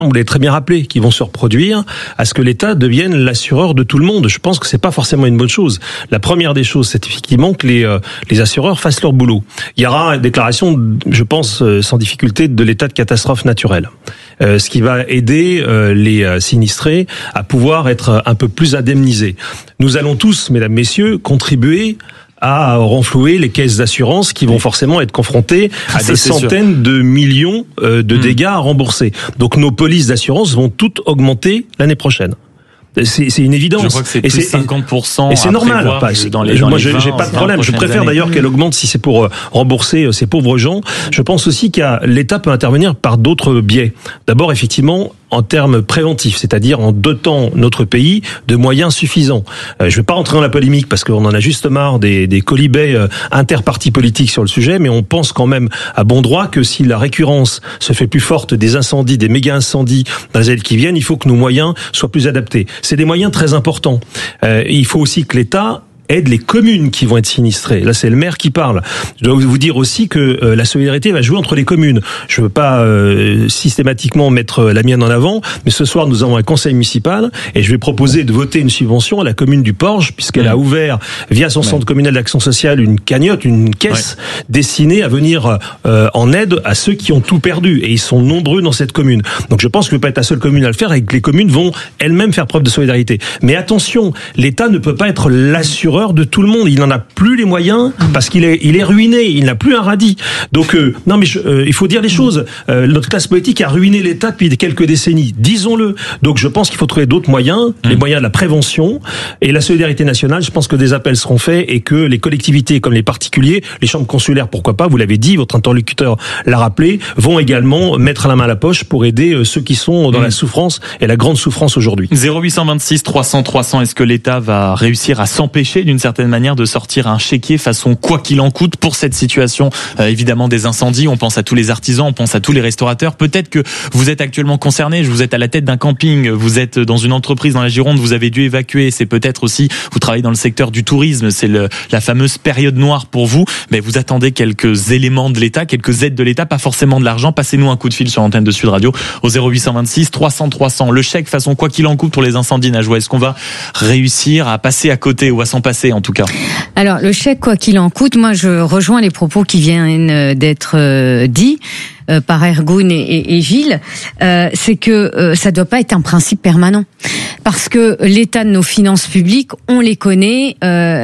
vous l'avez très bien rappelé, qui vont se reproduire, à ce que l'État devienne l'assureur de tout le monde. Je pense que c'est pas forcément une bonne chose. La première des choses, c'est effectivement que les assureurs fassent leur boulot. Il y aura une déclaration, je pense, sans difficulté, de l'état de catastrophe naturelle. Ce qui va aider les sinistrés à pouvoir être un peu plus indemnisés. Nous allons tous, mesdames, messieurs, contribuer à renflouer les caisses d'assurance qui vont forcément être confrontées à des centaines de millions de dégâts à rembourser. Donc nos polices d'assurance vont toutes augmenter l'année prochaine. C'est une évidence. Je crois que c'est plus 50%. Et c'est normal. Moi, j'ai pas de problème. Je préfère d'ailleurs qu'elle augmente si c'est pour rembourser ces pauvres gens. Je pense aussi l'État peut intervenir par d'autres biais. D'abord, effectivement, en termes préventifs, c'est-à-dire en dotant notre pays de moyens suffisants. Je ne vais pas rentrer dans la polémique parce qu'on en a juste marre des colibets interpartis politiques sur le sujet, mais on pense quand même à bon droit que si la récurrence se fait plus forte des incendies, des méga-incendies dans les années qui viennent, il faut que nos moyens soient plus adaptés. C'est des moyens très importants. Il faut aussi que l'État aide les communes qui vont être sinistrées. Là, c'est le maire qui parle. Je dois vous dire aussi que la solidarité va jouer entre les communes. Je veux pas systématiquement mettre la mienne en avant, mais ce soir, nous avons un conseil municipal et je vais proposer de voter une subvention à la commune du Porge, puisqu'elle a ouvert, via son centre communal d'action sociale, une cagnotte, une caisse destinée à venir en aide à ceux qui ont tout perdu. Et ils sont nombreux dans cette commune. Donc je pense que je ne vais pas être la seule commune à le faire et que les communes vont elles-mêmes faire preuve de solidarité. Mais attention, l'État ne peut pas être l'assureur de tout le monde. Il n'en a plus les moyens parce qu'il est ruiné. Il n'a plus un radis. Donc, non, mais il faut dire les choses. Notre classe politique a ruiné l'État depuis quelques décennies. Disons-le. Donc, je pense qu'il faut trouver d'autres moyens, les moyens de la prévention et la solidarité nationale. Je pense que des appels seront faits et que les collectivités comme les particuliers, les chambres consulaires, pourquoi pas, vous l'avez dit, votre interlocuteur l'a rappelé, vont également mettre la main à la poche pour aider ceux qui sont dans la souffrance et la grande souffrance aujourd'hui. 0826 300 300, est-ce que l'État va réussir à s'empêcher d'une certaine manière de sortir un chéquier façon quoi qu'il en coûte pour cette situation évidemment des incendies? On pense à tous les artisans, on pense à tous les restaurateurs. Peut-être que vous êtes actuellement concerné, vous êtes à la tête d'un camping, vous êtes dans une entreprise dans la Gironde, vous avez dû évacuer, c'est peut-être aussi, vous travaillez dans le secteur du tourisme, c'est la fameuse période noire pour vous, mais vous attendez quelques éléments de l'État, quelques aides de l'État, pas forcément de l'argent. Passez-nous un coup de fil sur l'antenne de Sud Radio au 0826 300 300. Le chèque façon quoi qu'il en coûte pour les incendies, Najwa, est-ce qu'on va réussir à passer à côté ou à s'en passer en tout cas? Alors le chèque quoi qu'il en coûte, moi je rejoins les propos qui viennent d'être dits par Ergun et Gilles, c'est que ça doit pas être un principe permanent, parce que l'état de nos finances publiques, on les connaît,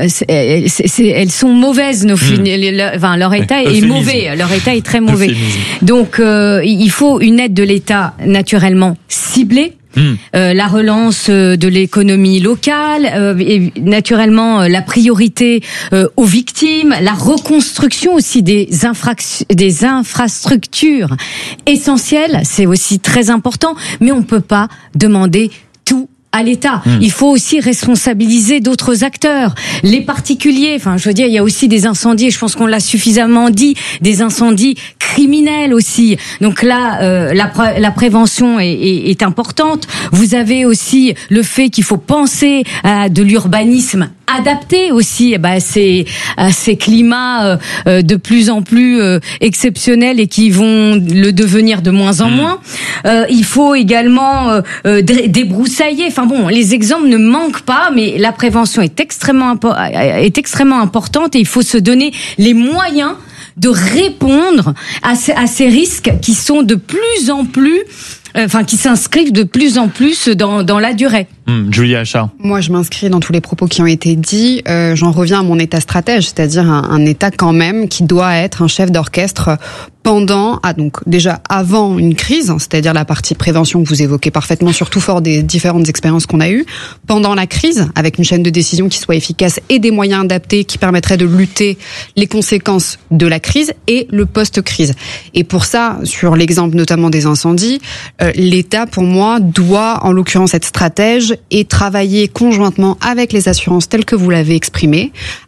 elles sont mauvaises, leur état est mauvais, leur état est très mauvais. Donc il faut une aide de l'État naturellement ciblée. La relance de l'économie locale, et naturellement la priorité aux victimes, la reconstruction aussi des infrastructures essentielles, c'est aussi très important, mais on peut pas demander tout à l'État. Il faut aussi responsabiliser d'autres acteurs, les particuliers. Enfin, je veux dire, il y a aussi des incendies, je pense qu'on l'a suffisamment dit, des incendies criminels aussi. Donc là, la prévention est importante. Vous avez aussi le fait qu'il faut penser à de l'urbanisme adapté aussi à ces climats de plus en plus exceptionnels et qui vont le devenir de moins en moins. Il faut également débroussailler. Enfin bon, les exemples ne manquent pas, mais la prévention est extrêmement importante et il faut se donner les moyens de répondre à ces risques qui sont de plus en plus, qui s'inscrivent de plus en plus dans la durée. Julia Achard. Moi, je m'inscris dans tous les propos qui ont été dits. J'en reviens à mon État stratège, c'est-à-dire un État quand même qui doit être un chef d'orchestre donc déjà avant une crise, c'est-à-dire la partie prévention que vous évoquez parfaitement, surtout fort des différentes expériences qu'on a eues, pendant la crise, avec une chaîne de décision qui soit efficace et des moyens adaptés qui permettraient de lutter les conséquences de la crise et le post-crise. Et pour ça, sur l'exemple notamment des incendies, l'État, pour moi, doit, en l'occurrence, être stratège et travailler conjointement avec les assurances telles que vous l'avez exprimé,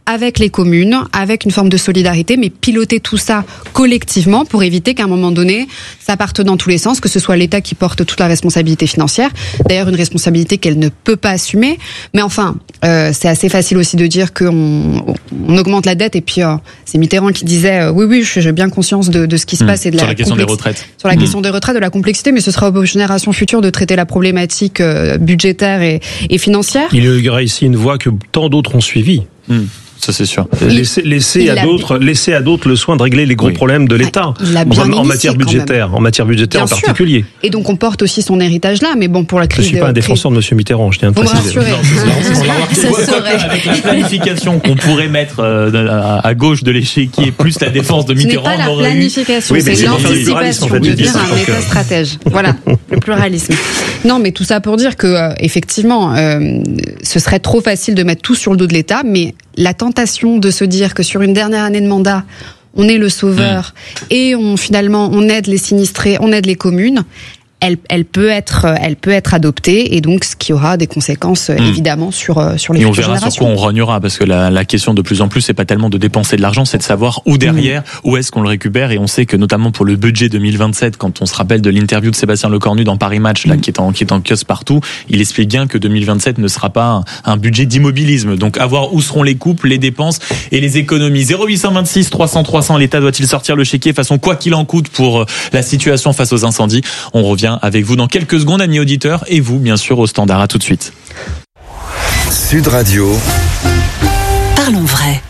avec les communes, avec une forme de solidarité, mais piloter tout ça collectivement pour éviter qu'à un moment donné, ça parte dans tous les sens, que ce soit l'État qui porte toute la responsabilité financière. D'ailleurs, une responsabilité qu'elle ne peut pas assumer. Mais enfin, c'est assez facile aussi de dire qu'on augmente la dette. Et puis, c'est Mitterrand qui disait oui, j'ai bien conscience de ce qui se passe et de sur la question des retraites. Sur la question des retraites, de la complexité, mais ce sera aux générations futures de traiter la problématique budgétaire et financière. Il y aura ici une voie que tant d'autres ont suivie. Ça, c'est sûr. Laisser à d'autres le soin de régler les gros problèmes de l'État en matière budgétaire, en particulier. Et donc on porte aussi son héritage là, mais bon, pour la crise. Je suis pas un défenseur de Monsieur Mitterrand, je tiens à préciser. Avec la planification qu'on pourrait mettre à gauche de l'échiquier, plus la défense de Mitterrand. Ce n'est pas la planification, c'est l'anticipation, de dire un État stratège. Voilà, le pluralisme. Non, mais tout ça pour dire que effectivement, ce serait trop facile de mettre tout sur le dos de l'État, mais la tentation de se dire que sur une dernière année de mandat, on est le sauveur et on aide les sinistrés, on aide les communes. Elle peut être adoptée et donc ce qui aura des conséquences évidemment sur les futures générations. Et on verra sur quoi on rognera parce que la question de plus en plus c'est pas tellement de dépenser de l'argent, c'est de savoir où derrière, où est-ce qu'on le récupère. Et on sait que notamment pour le budget 2027, quand on se rappelle de l'interview de Sébastien Lecornu dans Paris Match là qui est en kiosque partout, il explique bien que 2027 ne sera pas un budget d'immobilisme. Donc à voir où seront les coupes, les dépenses et les économies. 0826 300 l'État doit-il sortir le chéquier façon quoi qu'il en coûte pour la situation face aux incendies. On revient avec vous dans quelques secondes, amis auditeurs, et vous, bien sûr, au standard. À tout de suite. Sud Radio. Parlons vrai.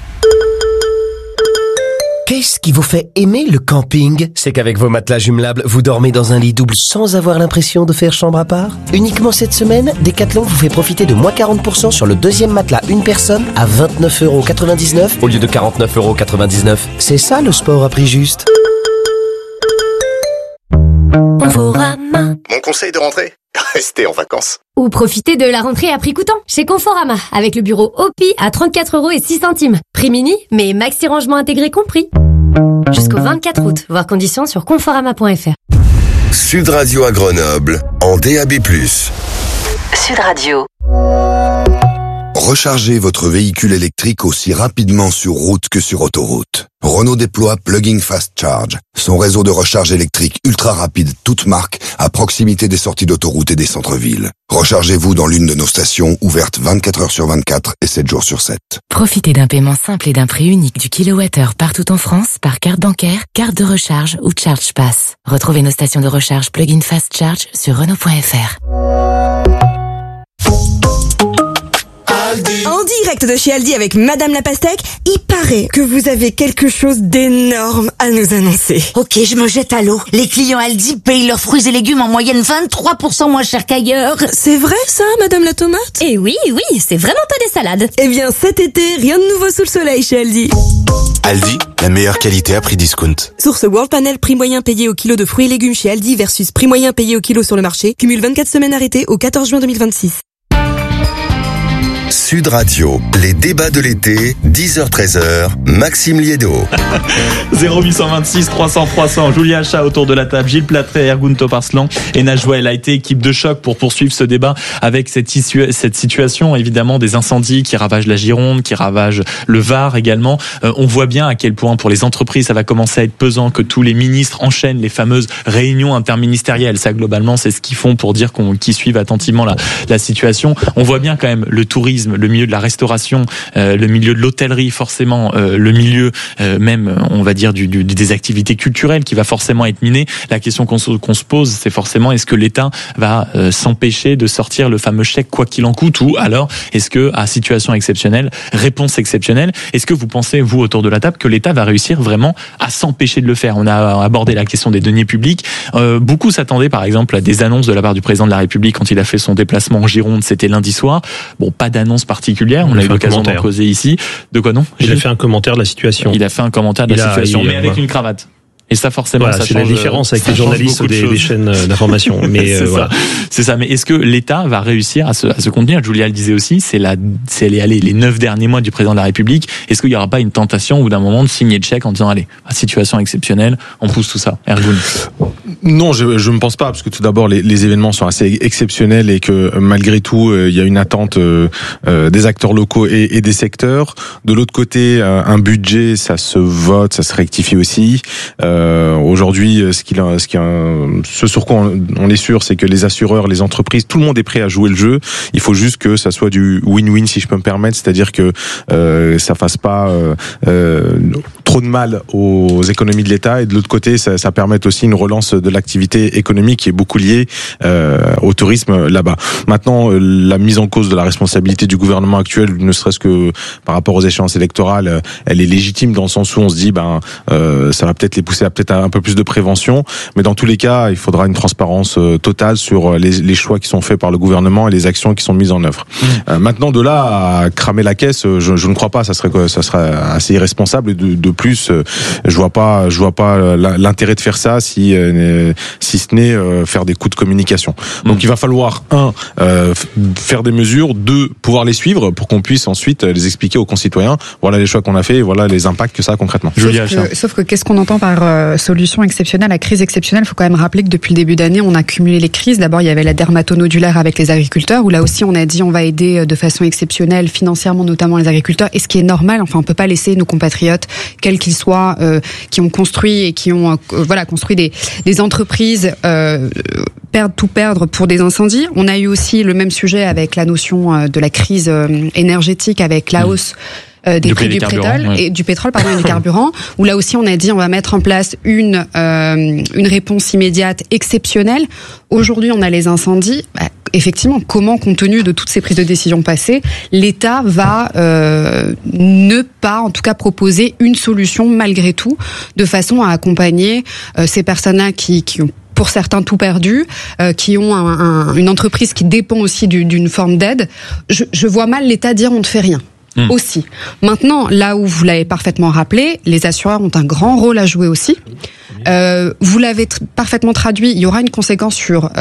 Qu'est-ce qui vous fait aimer le camping? C'est qu'avec vos matelas jumelables, vous dormez dans un lit double sans avoir l'impression de faire chambre à part? Uniquement cette semaine, Decathlon vous fait profiter de moins 40% sur le deuxième matelas une personne à 29,99€ au lieu de 49,99€. C'est ça le sport à prix juste. Conforama. Mon conseil de rentrée, restez en vacances. Ou profitez de la rentrée à prix coûtant chez Conforama avec le bureau OPI à 34,06€. Prix mini, mais maxi rangement intégré compris. Jusqu'au 24 août, voir conditions sur conforama.fr. Sud Radio à Grenoble, en DAB+. Sud Radio. Rechargez votre véhicule électrique aussi rapidement sur route que sur autoroute. Renault déploie Plug-in Fast Charge, son réseau de recharge électrique ultra rapide, toute marque, à proximité des sorties d'autoroute et des centres-villes. Rechargez-vous dans l'une de nos stations, ouvertes 24 heures sur 24 et 7 jours sur 7. Profitez d'un paiement simple et d'un prix unique du kilowattheure partout en France par carte bancaire, carte de recharge ou Charge Pass. Retrouvez nos stations de recharge Plug-in Fast Charge sur Renault.fr. En direct de chez Aldi avec Madame la Pastèque, il paraît que vous avez quelque chose d'énorme à nous annoncer. Ok, je me jette à l'eau. Les clients Aldi payent leurs fruits et légumes en moyenne 23% moins cher qu'ailleurs. C'est vrai ça, Madame la Tomate? Eh oui, c'est vraiment pas des salades. Eh bien, cet été, rien de nouveau sous le soleil chez Aldi. Aldi, la meilleure qualité à prix discount. Source World Panel, prix moyen payé au kilo de fruits et légumes chez Aldi versus prix moyen payé au kilo sur le marché. Cumule 24 semaines arrêtées au 14 juin 2026. Sud Radio, les débats de l'été, 10h-13h, Maxime Liédo. 0826 300 Julia Chat autour de la table, Gilles Platré, Ergun Toparslan et Najwa El Haïté, équipe de choc pour poursuivre ce débat avec cette situation évidemment des incendies qui ravagent la Gironde, qui ravagent le Var également. On voit bien à quel point pour les entreprises ça va commencer à être pesant, que tous les ministres enchaînent les fameuses réunions interministérielles. Ça globalement c'est ce qu'ils font pour dire qu'ils suivent attentivement la situation. On voit bien quand même le tourisme, le milieu de la restauration, le milieu de l'hôtellerie forcément, le milieu même on va dire des activités culturelles qui va forcément être miné. La question qu'on se pose c'est forcément est-ce que l'État va s'empêcher de sortir le fameux chèque quoi qu'il en coûte, ou alors est-ce que à situation exceptionnelle, réponse exceptionnelle, est-ce que vous pensez vous autour de la table que l'État va réussir vraiment à s'empêcher de le faire? On a abordé la question des deniers publics, beaucoup s'attendaient par exemple à des annonces de la part du président de la République quand il a fait son déplacement en Gironde, c'était lundi soir. Bon, pas d'annonce particulière, on a eu l'occasion d'en causer ici. De quoi non? Il a fait un commentaire de la situation. Il a fait un commentaire de la situation, mais avec une cravate. Et ça, forcément, voilà, ça c'est change. La différence avec les journalistes des chaînes d'information. Mais c'est ça. Mais est-ce que l'État va réussir à se contenir? Julia le disait aussi, c'est les 9 derniers mois du président de la République. Est-ce qu'il n'y aura pas une tentation au bout d'un moment de signer le chèque en disant allez, situation exceptionnelle, on pousse tout ça? Ergun. Non, je ne pense pas, parce que tout d'abord les événements sont assez exceptionnels et que malgré tout il y a une attente des acteurs locaux et des secteurs. De l'autre côté, un budget, ça se vote, ça se rectifie aussi. Aujourd'hui, ce sur quoi on est sûr, c'est que les assureurs, les entreprises, tout le monde est prêt à jouer le jeu. Il faut juste que ça soit du win-win, si je peux me permettre, c'est-à-dire que ça fasse pas trop de mal aux économies de l'État, et de l'autre côté, ça permet aussi une relance de l'activité économique qui est beaucoup liée au tourisme là-bas. Maintenant, la mise en cause de la responsabilité du gouvernement actuel, ne serait-ce que par rapport aux échéances électorales, elle est légitime dans le sens où on se dit ça va peut-être les pousser à peut-être un peu plus de prévention, mais dans tous les cas, il faudra une transparence totale sur les choix qui sont faits par le gouvernement et les actions qui sont mises en œuvre. Maintenant, de là à cramer la caisse, je ne crois pas, ça serait assez irresponsable, et de plus, je vois pas l'intérêt de faire ça si ce n'est faire des coups de communication. Donc il va falloir faire des mesures, 2, pouvoir les suivre pour qu'on puisse ensuite les expliquer aux concitoyens. Voilà les choix qu'on a fait, et voilà les impacts que ça a concrètement. Sauf que qu'est-ce qu'on entend par solution exceptionnelle, la crise exceptionnelle? Il faut quand même rappeler que depuis le début d'année, on a cumulé les crises. D'abord, il y avait la dermatonodulaire avec les agriculteurs, où là aussi on a dit on va aider de façon exceptionnelle financièrement, notamment les agriculteurs, et ce qui est normal. Enfin, on peut pas laisser nos compatriotes, quels qu'ils soient, qui ont construit et qui ont construit des entreprises perdre pour des incendies. On a eu aussi le même sujet avec la notion de la crise énergétique, avec la hausse des prix du pétrole et du carburant, où là aussi on a dit on va mettre en place une réponse immédiate exceptionnelle. Aujourd'hui, on a les incendies. Effectivement, comment, compte tenu de toutes ces prises de décision passées, l'État va ne pas, en tout cas, proposer une solution malgré tout, de façon à accompagner ces personnes-là qui ont pour certains tout perdu, qui ont une entreprise qui dépend aussi d'une forme d'aide. Je vois mal l'État dire on ne fait rien. Aussi. Maintenant, là où vous l'avez parfaitement rappelé, les assureurs ont un grand rôle à jouer aussi. Vous l'avez parfaitement traduit, il y aura une conséquence sur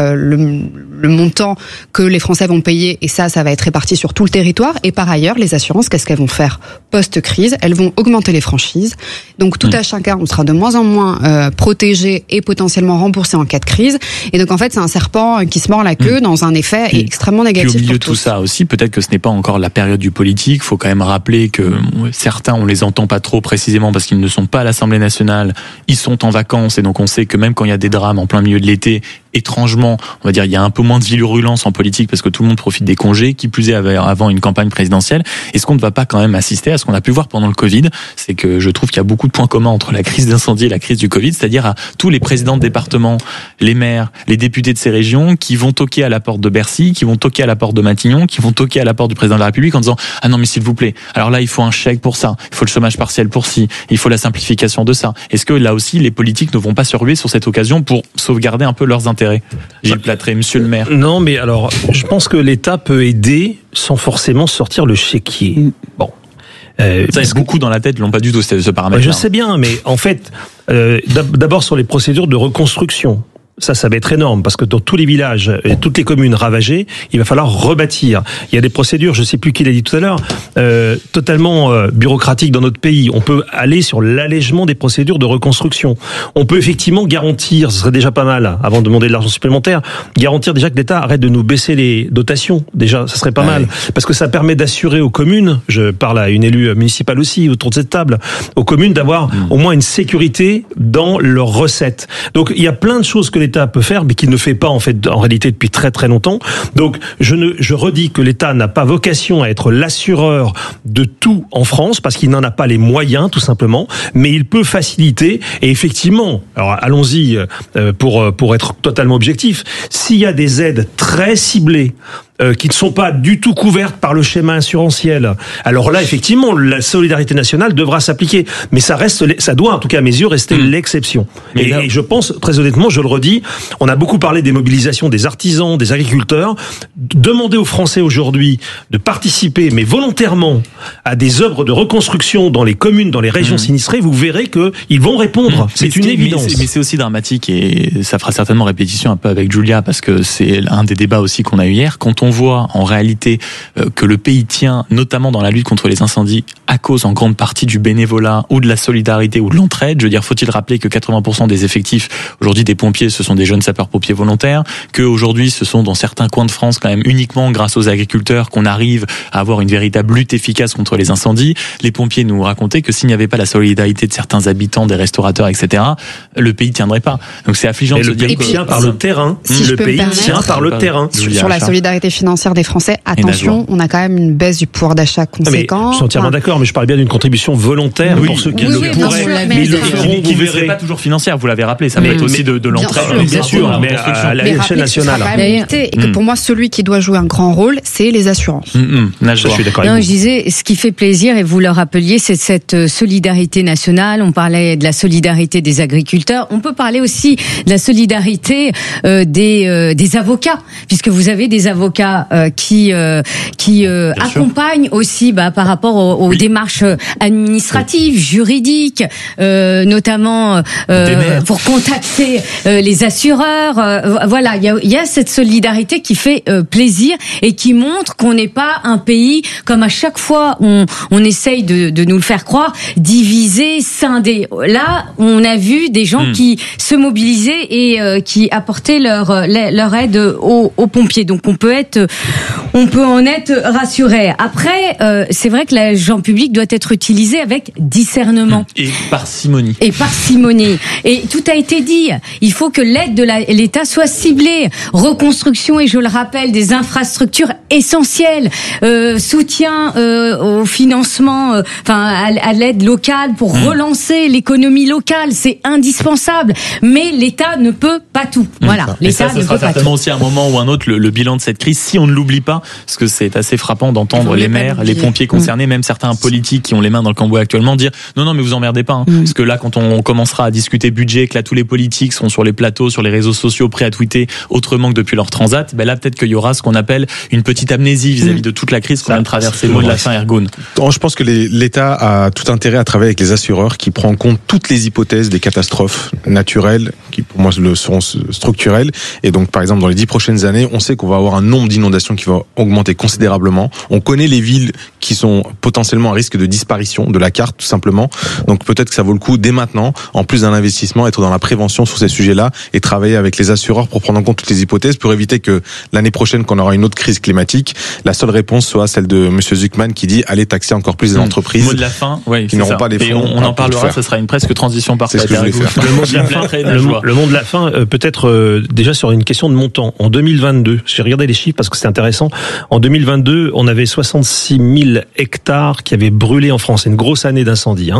le montant que les Français vont payer, et ça va être réparti sur tout le territoire. Et par ailleurs, les assurances, qu'est-ce qu'elles vont faire post-crise? Elles vont augmenter les franchises. Donc tout à chacun, on sera de moins en moins protégé et potentiellement remboursé en cas de crise. Et donc en fait, c'est un serpent qui se mord la queue dans un effet extrêmement négatif. Puis au milieu de tout ça aussi, peut-être que ce n'est pas encore la période du politique. Faut quand même rappeler que certains, on les entend pas trop précisément parce qu'ils ne sont pas à l'Assemblée nationale. Ils sont en vacances, et donc on sait que même quand il y a des drames en plein milieu de l'été, étrangement, on va dire, il y a un peu moins de virulence en politique parce que tout le monde profite des congés, qui plus est avant une campagne présidentielle. Est-ce qu'on ne va pas quand même assister à ce qu'on a pu voir pendant le Covid? C'est que je trouve qu'il y a beaucoup de points communs entre la crise d'incendie et la crise du Covid, c'est-à-dire à tous les présidents de département, les maires, les députés de ces régions qui vont toquer à la porte de Bercy, qui vont toquer à la porte de Matignon, qui vont toquer à la porte du président de la République en disant « Ah non, mais s'il vous plaît, alors là, il faut un chèque pour ça, il faut le chômage partiel pour ci, il faut la simplification de ça. » Est-ce que là aussi, les politiques ne vont pas se ruer sur cette occasion pour sauvegarder un peu leurs intérêts? Gilles Platré, monsieur le maire. Non, mais alors, je pense que l'État peut aider sans forcément sortir le chéquier. Bon. Ça, beaucoup dans la tête l'ont pas du tout, ce paramètre. Je sais bien, mais en fait, d'abord sur les procédures de reconstruction. Ça va être énorme, parce que dans tous les villages et toutes les communes ravagées, il va falloir rebâtir. Il y a des procédures, je sais plus qui l'a dit tout à l'heure, totalement bureaucratiques dans notre pays. On peut aller sur l'allègement des procédures de reconstruction. On peut effectivement garantir, ce serait déjà pas mal, avant de demander de l'argent supplémentaire, garantir déjà que l'État arrête de nous baisser les dotations. Déjà, ça serait pas mal. Parce que ça permet d'assurer aux communes, je parle à une élue municipale aussi, autour de cette table, aux communes d'avoir au moins une sécurité dans leurs recettes. Donc, il y a plein de choses que l'État peut faire, mais qu'il ne fait pas en réalité depuis très très longtemps. Donc je redis que l'État n'a pas vocation à être l'assureur de tout en France, parce qu'il n'en a pas les moyens tout simplement, mais il peut faciliter. Et effectivement, alors allons-y pour être totalement objectif, s'il y a des aides très ciblées qui ne sont pas du tout couvertes par le schéma assurantiel, alors là, effectivement, la solidarité nationale devra s'appliquer. Mais ça doit, en tout cas à mes yeux, rester l'exception. Et je pense, très honnêtement, je le redis, on a beaucoup parlé des mobilisations des artisans, des agriculteurs. Demander aux Français aujourd'hui de participer, mais volontairement, à des œuvres de reconstruction dans les communes, dans les régions sinistrées, vous verrez qu'ils vont répondre. C'est une évidence. Mais c'est aussi dramatique, et ça fera certainement répétition un peu avec Julia, parce que c'est un des débats aussi qu'on a eu hier. Quand on voit en réalité que le pays tient, notamment dans la lutte contre les incendies, à cause en grande partie du bénévolat ou de la solidarité ou de l'entraide. Je veux dire, faut-il rappeler que 80% des effectifs aujourd'hui des pompiers, ce sont des jeunes sapeurs-pompiers volontaires, que aujourd'hui ce sont dans certains coins de France quand même uniquement grâce aux agriculteurs qu'on arrive à avoir une véritable lutte efficace contre les incendies. Les pompiers nous racontaient que s'il n'y avait pas la solidarité de certains habitants, des restaurateurs, etc., le pays tiendrait pas. Donc c'est affligeant de se dire que... tient par le terrain. Le pays tient par le terrain. Sur la solidarité financière des Français, attention, on a quand même une baisse du pouvoir d'achat conséquent. Je suis entièrement d'accord, mais je parle bien d'une contribution volontaire pour ceux qui le pourraient. Mais ils le feront, qui ne serait pas toujours financière, vous l'avez rappelé, ça peut être aussi de l'entraide. Bien sûr, mais à l'échelle nationale. Et que pour moi, celui qui doit jouer un grand rôle, c'est les assurances. Je suis d'accord avec vous. Je disais, ce qui fait plaisir, et vous le rappeliez, c'est cette solidarité nationale. On parlait de la solidarité des agriculteurs. On peut parler aussi de la solidarité des avocats, puisque vous avez des avocats qui accompagnent aussi par rapport aux démarches administratives, juridiques, notamment pour contacter les assureurs. Voilà, il y a cette solidarité qui fait plaisir et qui montre qu'on n'est pas un pays, comme à chaque fois on essaye de nous le faire croire, divisé, scindé. Là, on a vu des gens qui se mobilisaient et qui apportaient leur aide aux pompiers. Donc on peut en être rassuré. Après, c'est vrai que l'argent public doit être utilisé avec discernement. Et parcimonie. Et tout a été dit. Il faut que l'aide de l'État soit ciblée. Reconstruction, et je le rappelle, des infrastructures essentielles. Soutien au financement, à l'aide locale pour relancer l'économie locale. C'est indispensable. Mais l'État ne peut pas tout. Voilà. L'État ne peut pas tout. Aussi à un moment ou un autre le bilan de cette crise, si on ne l'oublie pas, parce que c'est assez frappant d'entendre les maires, les pompiers concernés, même certains politiques qui ont les mains dans le cambouis actuellement dire non mais vous emmerdez pas, parce que là quand on commencera à discuter budget, que là tous les politiques seront sur les plateaux, sur les réseaux sociaux prêts à tweeter autrement que depuis leur transat, là peut-être qu'il y aura ce qu'on appelle une petite amnésie vis-à-vis de toute la crise qu'on vient de traverser. Le mot de la fin, Ergun. Je pense que l'État a tout intérêt à travailler avec les assureurs, qui prend en compte toutes les hypothèses des catastrophes naturelles qui pour moi seront structurelles, et donc par exemple dans les 10 prochaines années, on sait qu'on va avoir un nombre d'inondations qui va augmenter considérablement. On connaît les villes qui sont potentiellement à risque de disparition de la carte, tout simplement. Donc peut-être que ça vaut le coup, dès maintenant, en plus d'un investissement, être dans la prévention sur ces sujets-là et travailler avec les assureurs pour prendre en compte toutes les hypothèses, pour éviter que l'année prochaine, quand on aura une autre crise climatique, la seule réponse soit celle de M. Zuckman qui dit allez taxer encore plus les entreprises. Mot de la fin, qui n'auront pas les fonds. On en parlera, ça sera une presque transition parfaite. C'est ce que je voulais faire. Le mot de la fin, peut-être déjà sur une question de montant. En 2022, j'ai regardé les chiffres parce que c'est intéressant. En 2022, on avait 66 000 hectares qui avaient brûlé en France. C'est une grosse année d'incendie.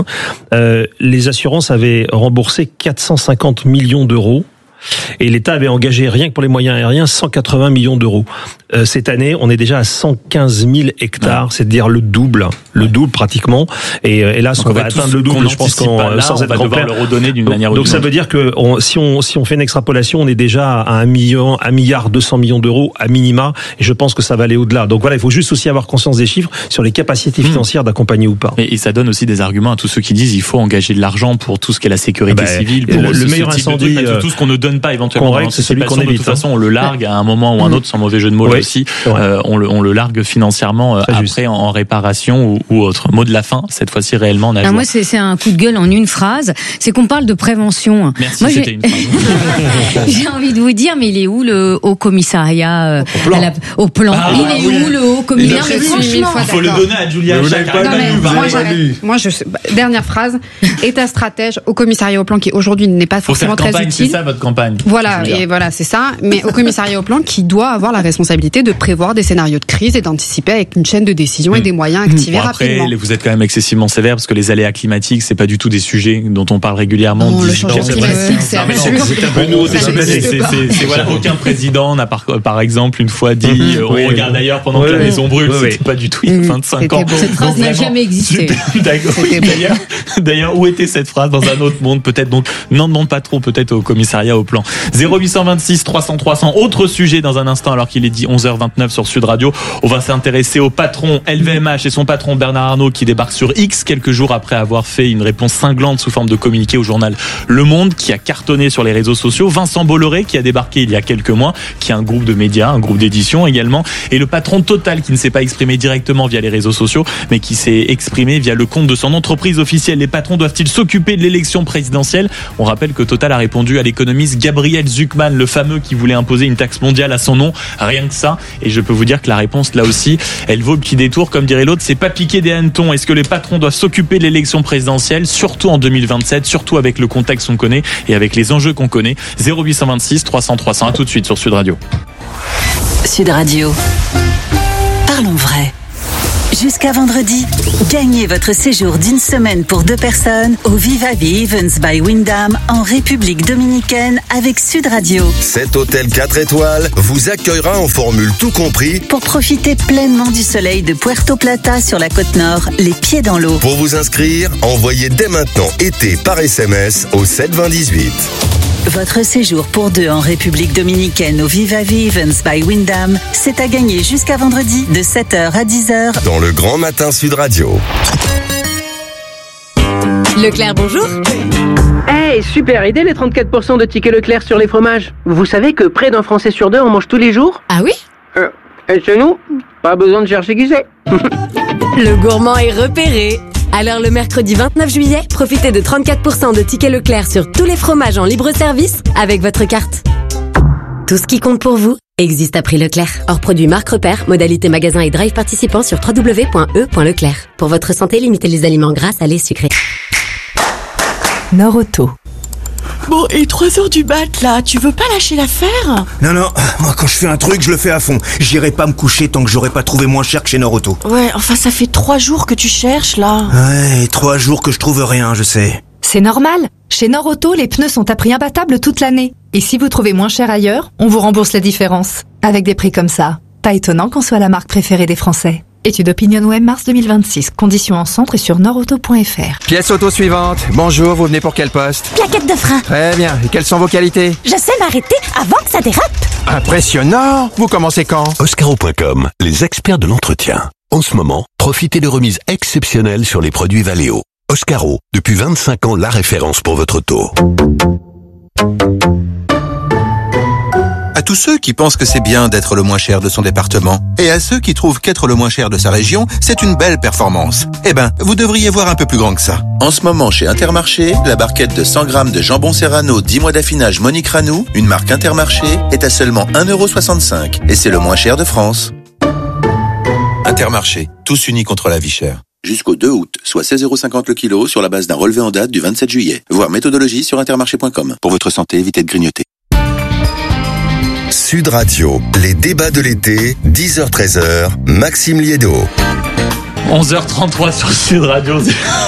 Les assurances avaient remboursé 450 millions d'euros. Et l'État avait engagé, rien que pour les moyens aériens, 180 millions d'euros. Cette année, on est déjà à 115 000 hectares, c'est-à-dire le double pratiquement. Et hélas, on va atteindre le double, je pense, sans être grand-père. Le redonner d'une manière ou d'une autre. Donc ça veut dire que si on fait une extrapolation, on est déjà à 1 milliard 200 millions d'euros à minima, et je pense que ça va aller au-delà. Donc voilà, il faut juste aussi avoir conscience des chiffres sur les capacités financières d'accompagner ou pas. Et ça donne aussi des arguments à tous ceux qui disent il faut engager de l'argent pour tout ce qui est la sécurité civile, pour le meilleur incendie, tout ce qu'on ne donne pas éventuellement dans c'est celui qu'on évite. De toute façon, on le largue à un moment ou un autre, sans mauvais jeu de mots là aussi. On le largue financièrement après en réparation ou autre. Mot de la fin, cette fois-ci réellement. Alors moi, c'est un coup de gueule en une phrase. C'est qu'on parle de prévention. Merci, moi, c'était une phrase. J'ai envie de vous dire, mais il est où le haut commissariat au plan il est où le haut commissariat? Il faut le donner à Julia. Moi, dernière phrase. État stratège au commissariat au plan qui aujourd'hui n'est pas forcément très utile. C'est ça votre campagne. campagne. Voilà, et voilà, c'est ça. Mais au commissariat au plan qui doit avoir la responsabilité de prévoir des scénarios de crise et d'anticiper avec une chaîne de décision et des moyens activés rapidement. Après, vous êtes quand même excessivement sévère parce que les aléas climatiques, c'est pas du tout des sujets dont on parle régulièrement. Non, le changement climatique, c'est voilà, aucun président n'a par exemple une fois dit on regarde ailleurs pendant que la maison brûle. C'était pas du tout il y a 25 ans. Cette phrase n'a jamais existé. D'ailleurs, où était cette phrase dans un autre monde? Peut-être donc, n'en demande pas trop, peut-être au commissariat au plan. 0826 300 300. Autre sujet dans un instant, alors qu'il est dit 11h29 sur Sud Radio. On va s'intéresser au patron LVMH et son patron Bernard Arnault qui débarque sur X quelques jours après avoir fait une réponse cinglante sous forme de communiqué au journal Le Monde qui a cartonné sur les réseaux sociaux. Vincent Bolloré qui a débarqué il y a quelques mois, qui est un groupe de médias, un groupe d'édition également. Et le patron Total qui ne s'est pas exprimé directement via les réseaux sociaux, mais qui s'est exprimé via le compte de son entreprise officielle. Les patrons doivent-ils s'occuper de l'élection présidentielle? On rappelle que Total a répondu à l'économiste Gabriel Zucman, le fameux qui voulait imposer une taxe mondiale à son nom. Rien que ça. Et je peux vous dire que la réponse, là aussi, elle vaut le petit détour. Comme dirait l'autre, c'est pas piquer des hannetons. Est-ce que les patrons doivent s'occuper de l'élection présidentielle, surtout en 2027, surtout avec le contexte qu'on connaît et avec les enjeux qu'on connaît? 0826 300 300. À tout de suite sur Sud Radio. Sud Radio. Parlons vrai. Jusqu'à vendredi, gagnez votre séjour d'une semaine pour 2 personnes au Viva Events by Wyndham en République Dominicaine avec Sud Radio. Cet hôtel 4 étoiles vous accueillera en formule tout compris pour profiter pleinement du soleil de Puerto Plata sur la côte nord, les pieds dans l'eau. Pour vous inscrire, envoyez dès maintenant été par SMS au 72018. Votre séjour pour 2 en République Dominicaine au Viva Events by Wyndham, c'est à gagner jusqu'à vendredi de 7h à 10h dans le Grand Matin Sud Radio. Leclerc, bonjour. Hey, super idée les 34% de tickets Leclerc sur les fromages. Vous savez que près d'un Français sur 2 en mange tous les jours? Ah oui? Et chez nous, pas besoin de chercher qui c'est. Le gourmand est repéré. Alors le mercredi 29 juillet, profitez de 34% de tickets Leclerc sur tous les fromages en libre service avec votre carte. Tout ce qui compte pour vous existe à prix Leclerc. Hors produit marque repère, modalité magasin et drive participant sur www.e.leclerc. Pour votre santé, limitez les aliments gras, salés, sucrés. Nord Auto. Bon, et 3h du mat, là, tu veux pas lâcher l'affaire? Non, moi quand je fais un truc, je le fais à fond. J'irai pas me coucher tant que j'aurai pas trouvé moins cher que chez Nord Auto. Ouais, enfin ça fait 3 jours que tu cherches, là. Ouais, 3 jours que je trouve rien, je sais. C'est normal. Chez Nord Auto, les pneus sont à prix imbattable toute l'année. Et si vous trouvez moins cher ailleurs, on vous rembourse la différence. Avec des prix comme ça, pas étonnant qu'on soit la marque préférée des Français. Étude OpinionWay mars 2026. Conditions en centre et sur nordauto.fr. Pièce auto suivante. Bonjour, vous venez pour quel poste? Plaquette de frein. Très bien. Et quelles sont vos qualités? Je sais m'arrêter avant que ça dérape. Impressionnant. Vous commencez quand? Oscaro.com, les experts de l'entretien. En ce moment, profitez de remises exceptionnelles sur les produits Valeo. Oscaro, depuis 25 ans, la référence pour votre auto. À tous ceux qui pensent que c'est bien d'être le moins cher de son département, et à ceux qui trouvent qu'être le moins cher de sa région, c'est une belle performance. Eh ben, vous devriez voir un peu plus grand que ça. En ce moment, chez Intermarché, la barquette de 100 grammes de jambon serrano 10 mois d'affinage Monique Ranou, une marque Intermarché, est à seulement 1,65 €. Et c'est le moins cher de France. Intermarché, tous unis contre la vie chère. Jusqu'au 2 août, soit 16,50 € le kilo sur la base d'un relevé en date du 27 juillet. Voir méthodologie sur intermarché.com. Pour votre santé, évitez de grignoter. Sud Radio, les débats de l'été, 10h-13h, Maxime Liédo. 11h33 sur Sud Radio.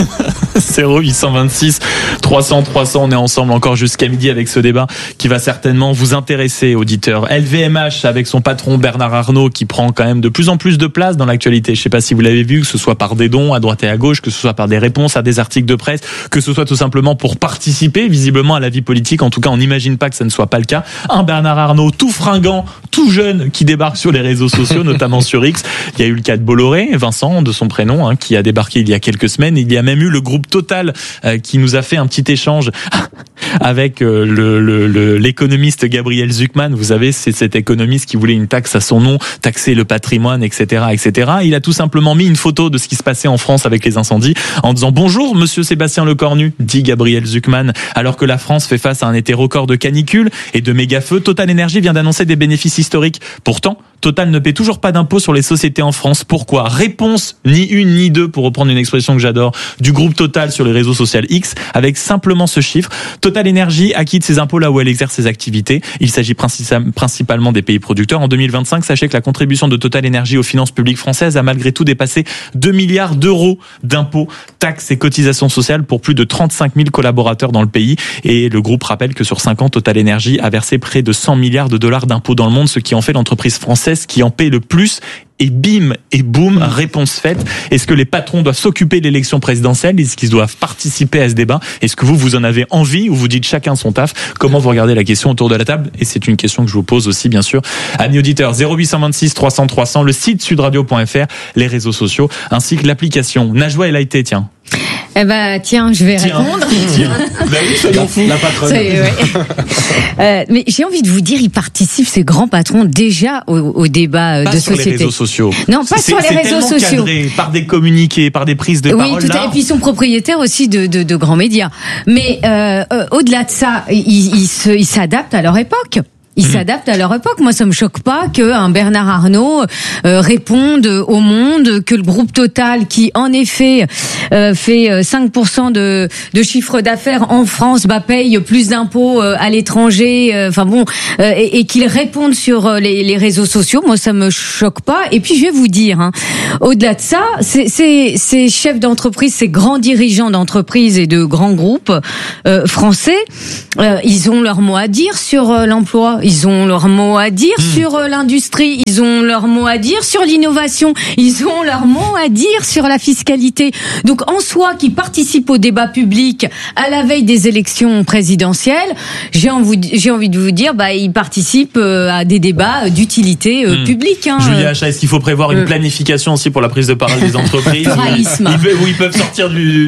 0826 300 300. On est ensemble encore jusqu'à midi avec ce débat qui va certainement vous intéresser, auditeurs. LVMH avec son patron Bernard Arnault qui prend quand même de plus en plus de place dans l'actualité. Je sais pas si vous l'avez vu, que ce soit par des dons à droite et à gauche, que ce soit par des réponses à des articles de presse, que ce soit tout simplement pour participer visiblement à la vie politique. En tout cas, on n'imagine pas que ça ne soit pas le cas. Un Bernard Arnault tout fringant, tout jeune qui débarque sur les réseaux sociaux, notamment sur X. Il y a eu le cas de Bolloré, Vincent de son prénom, qui a débarqué il y a quelques semaines. Il y a même eu le groupe Total qui nous a fait un petit échange avec l'économiste Gabriel Zucman. Vous savez, c'est cet économiste qui voulait une taxe à son nom, taxer le patrimoine, etc., etc. Il a tout simplement mis une photo de ce qui se passait en France avec les incendies en disant « Bonjour, monsieur Sébastien Lecornu », dit Gabriel Zucman. Alors que la France fait face à un été record de canicules et de méga-feux, Total Energy vient d'annoncer des bénéfices historiques. Pourtant, Total ne paie toujours pas d'impôt sur les sociétés en France. Pourquoi ? Réponse ni une ni deux, pour reprendre une expression que j'adore, du groupe Total sur les réseaux sociaux X, avec simplement ce chiffre. Total Énergie acquitte ses impôts là où elle exerce ses activités. Il s'agit principalement des pays producteurs. En 2025, sachez que la contribution de Total Énergie aux finances publiques françaises a malgré tout dépassé 2 milliards d'euros d'impôts, taxes et cotisations sociales pour plus de 35 000 collaborateurs dans le pays. Et le groupe rappelle que sur 5 ans, Total Énergie a versé près de 100 milliards de dollars d'impôts dans le monde, ce qui en fait l'entreprise française qui en paie le plus. Et bim et boum, réponse faite. Est-ce que les patrons doivent s'occuper de l'élection présidentielle ? Est-ce qu'ils doivent participer à ce débat ? Est-ce que vous en avez envie ou vous dites chacun son taf ? Comment vous regardez la question autour de la table ? Et c'est une question que je vous pose aussi, bien sûr, amis auditeurs. 0826 300 300, le site sudradio.fr, les réseaux sociaux, ainsi que l'application. Najwa El Haïté, tiens. Eh ben, tiens, je vais répondre. Ben oui, soyons fous. La patronne. Mais j'ai envie de vous dire, ils participent, ces grands patrons, déjà au débat de société. Pas sur les réseaux sociaux. Non, pas sur les réseaux sociaux. Cadré par des communiqués, par des prises de parole. Oui, tout à fait. Et puis ils sont propriétaires aussi de grands médias. Mais au-delà de ça, ils s'adaptent à leur époque. Ils s'adaptent à leur époque. Moi, ça me choque pas qu'un Bernard Arnault réponde au Monde, que le groupe Total, qui en effet fait 5% de chiffre d'affaires en France, paye plus d'impôts à l'étranger. Enfin bon, et qu'il réponde sur les réseaux sociaux. Moi, ça me choque pas. Et puis, je vais vous dire, au-delà de ça, ces chefs d'entreprise, ces grands dirigeants d'entreprise et de grands groupes français, ils ont leur mot à dire sur l'emploi. Ils ont leur mot à dire sur l'industrie, ils ont leur mot à dire sur l'innovation, ils ont leur mot à dire sur la fiscalité. Donc en soi, qui participent au débat public à la veille des élections présidentielles, j'ai envie de vous dire, ils participent à des débats d'utilité publique. Julia Achat, est-ce qu'il faut prévoir une planification aussi pour la prise de parole des entreprises où ils peuvent sortir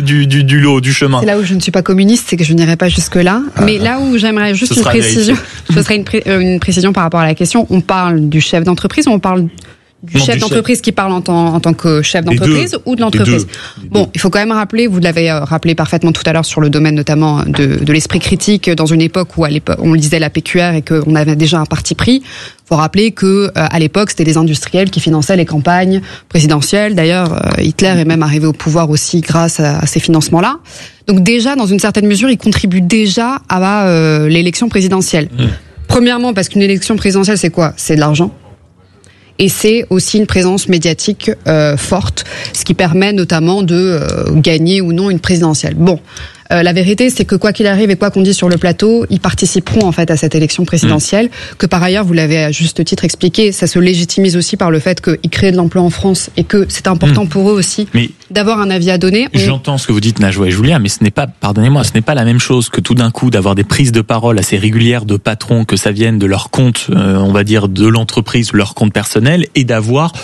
du lot, du chemin? C'est là où je ne suis pas communiste, c'est que je n'irai pas jusque-là. Mais là où j'aimerais juste une précision, ce serait une précision par rapport à la question. On parle du chef d'entreprise ou on parle du chef d'entreprise qui parle en tant que chef d'entreprise ou de l'entreprise? Bon, il faut quand même rappeler, vous l'avez rappelé parfaitement tout à l'heure sur le domaine notamment de l'esprit critique dans une époque où on lisait la PQR et qu'on avait déjà un parti pris. Faut rappeler que à l'époque, c'était les industriels qui finançaient les campagnes présidentielles. D'ailleurs, Hitler est même arrivé au pouvoir aussi grâce à ces financements-là. Donc déjà, dans une certaine mesure, ils contribuent déjà à l'élection présidentielle. Premièrement, parce qu'une élection présidentielle, c'est quoi ? C'est de l'argent. Et c'est aussi une présence médiatique forte, ce qui permet notamment de gagner ou non une présidentielle. Bon, la vérité, c'est que quoi qu'il arrive et quoi qu'on dise sur le plateau, ils participeront en fait à cette élection présidentielle, que par ailleurs, vous l'avez à juste titre expliqué, ça se légitimise aussi par le fait qu'ils créent de l'emploi en France et que c'est important pour eux aussi d'avoir un avis à donner. J'entends ce que vous dites, Najwa et Julia, mais ce n'est pas, pardonnez-moi, ce n'est pas la même chose que tout d'un coup d'avoir des prises de parole assez régulières de patrons, que ça vienne de leur compte, on va dire, de l'entreprise, leur compte personnel, et d'avoir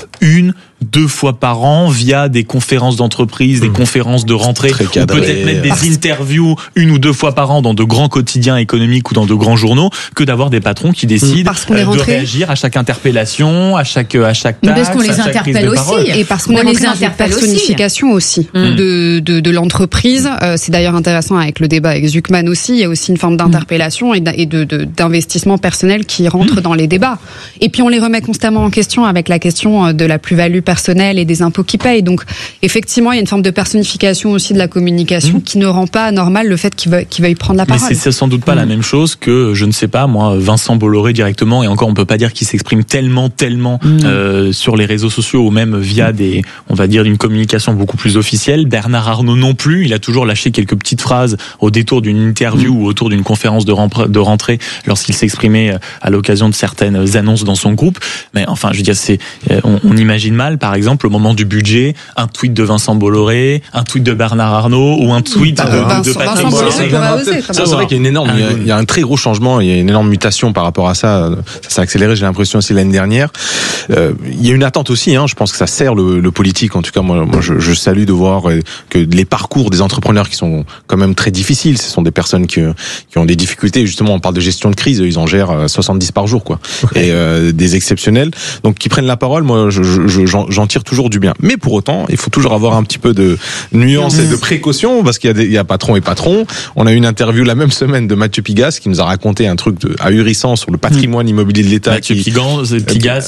1-2 fois par an via des conférences d'entreprise, des conférences de rentrée, ou peut-être mettre des interviews 1 ou 2 fois par an dans de grands quotidiens économiques ou dans de grands journaux, que d'avoir des patrons qui décident de réagir à chaque interpellation, à chaque taxe, parce qu'on les interpelle aussi, et parce qu'on les interpelle personnification aussi de l'entreprise. C'est d'ailleurs intéressant avec le débat avec Zuckman aussi. Il y a aussi une forme d'interpellation et d'investissement personnel qui rentre dans les débats. Et puis on les remet constamment en question avec la question de la plus-value personnelle et des impôts qu'ils payent. Donc effectivement, il y a une forme de personnification aussi de la communication qui ne rend pas normal le fait qu'il veuille prendre la parole. Mais c'est sans doute pas la même chose que, je ne sais pas, moi, Vincent Bolloré directement, et encore on peut pas dire qu'il s'exprime tellement sur les réseaux sociaux ou même via on va dire, une communication beaucoup plus officielle. Bernard Arnault non plus, il a toujours lâché quelques petites phrases au détour d'une interview ou autour d'une conférence de rentrée lorsqu'il s'exprimait à l'occasion de certaines annonces dans son groupe. Mais enfin, je veux dire, on imagine mal, par exemple, au moment du budget, un tweet de Vincent Bolloré, un tweet de Bernard Arnault ou un tweet de Patrick Bolloré. C'est vrai qu'il y a il y a un très gros changement, il y a une énorme mutation par rapport à ça. Ça s'est accéléré, j'ai l'impression aussi l'année dernière. Il y a une attente aussi, je pense que ça sert le politique. En tout cas, moi je salue de voir que les parcours des entrepreneurs qui sont quand même très difficiles, ce sont des personnes qui ont des difficultés. Justement, on parle de gestion de crise, ils en gèrent 70 par jour, quoi. Et des exceptionnels. Donc, qui prennent la parole, moi, j'en tire toujours du bien. Mais pour autant, il faut toujours avoir un petit peu de nuance et de précaution, parce qu'il y a patron et patron. On a eu une interview la même semaine de Mathieu Pigasse qui nous a raconté un truc ahurissant sur le patrimoine immobilier de l'État. Mathieu Pigasse, fortune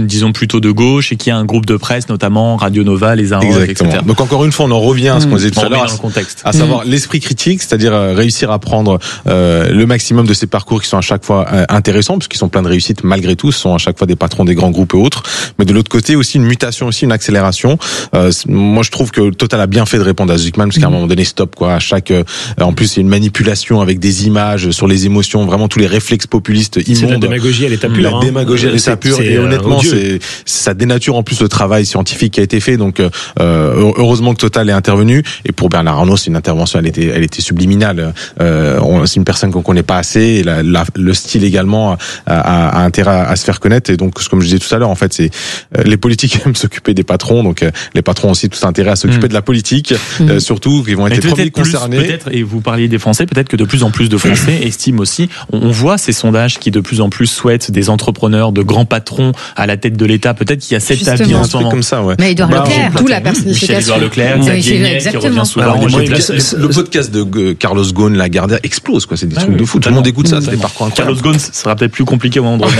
origine, disons, plutôt de gauche et qui a un groupe de presse, notamment Radio Nova, les Arocs, etc. Donc encore une fois, on en revient à ce qu'on disait tout à l'heure, à savoir l'esprit critique, c'est-à-dire réussir à prendre le maximum de ces parcours qui sont à chaque fois intéressants, parce qu'ils sont pleins de réussites malgré tout, ce sont à chaque fois des patrons des grands groupes et autres, mais de l'autre côté aussi une mutation, aussi une accélération. Moi je trouve que Total a bien fait de répondre à Zuckman, parce qu'à un moment donné stop quoi, à chaque en plus c'est une manipulation avec des images sur les émotions, vraiment tous les réflexes populistes immondes. C'est la démagogie à l'état pur. La démagogie à l'état pur, et honnêtement ça dénature en plus le travail scientifique qui a été fait, donc heureusement que Total est intervenu. Et pour Bernard Arnault, c'est une intervention, elle était subliminale. C'est une personne qu'on connaît pas assez, et le style également a intérêt à se faire connaître. Et donc comme je disais tout à l'heure, en fait c'est les politiques aiment s'occuper des patrons, donc les patrons ont aussi tout intérêt à s'occuper de la politique, surtout qu'ils vont être les premiers concernés. Peut-être, et vous parliez des Français, peut-être que de plus en plus de Français estiment aussi, on voit ces sondages qui de plus en plus souhaitent des entrepreneurs, de grands patrons à la tête de l'État. Peut-être qu'il y a cet avis en ce moment. Comme ça, ouais. Mais Édouard Leclerc, tout la personnification. Michel Leclerc, Xavier Niel, qui revient souvent. Le podcast de Carlos Ghosn, Lagardère, explose, quoi. C'est des trucs de fou. Tout le monde écoute ça. C'est des parcours incroyables. Carlos Ghosn, ça sera peut-être plus compliqué au moment de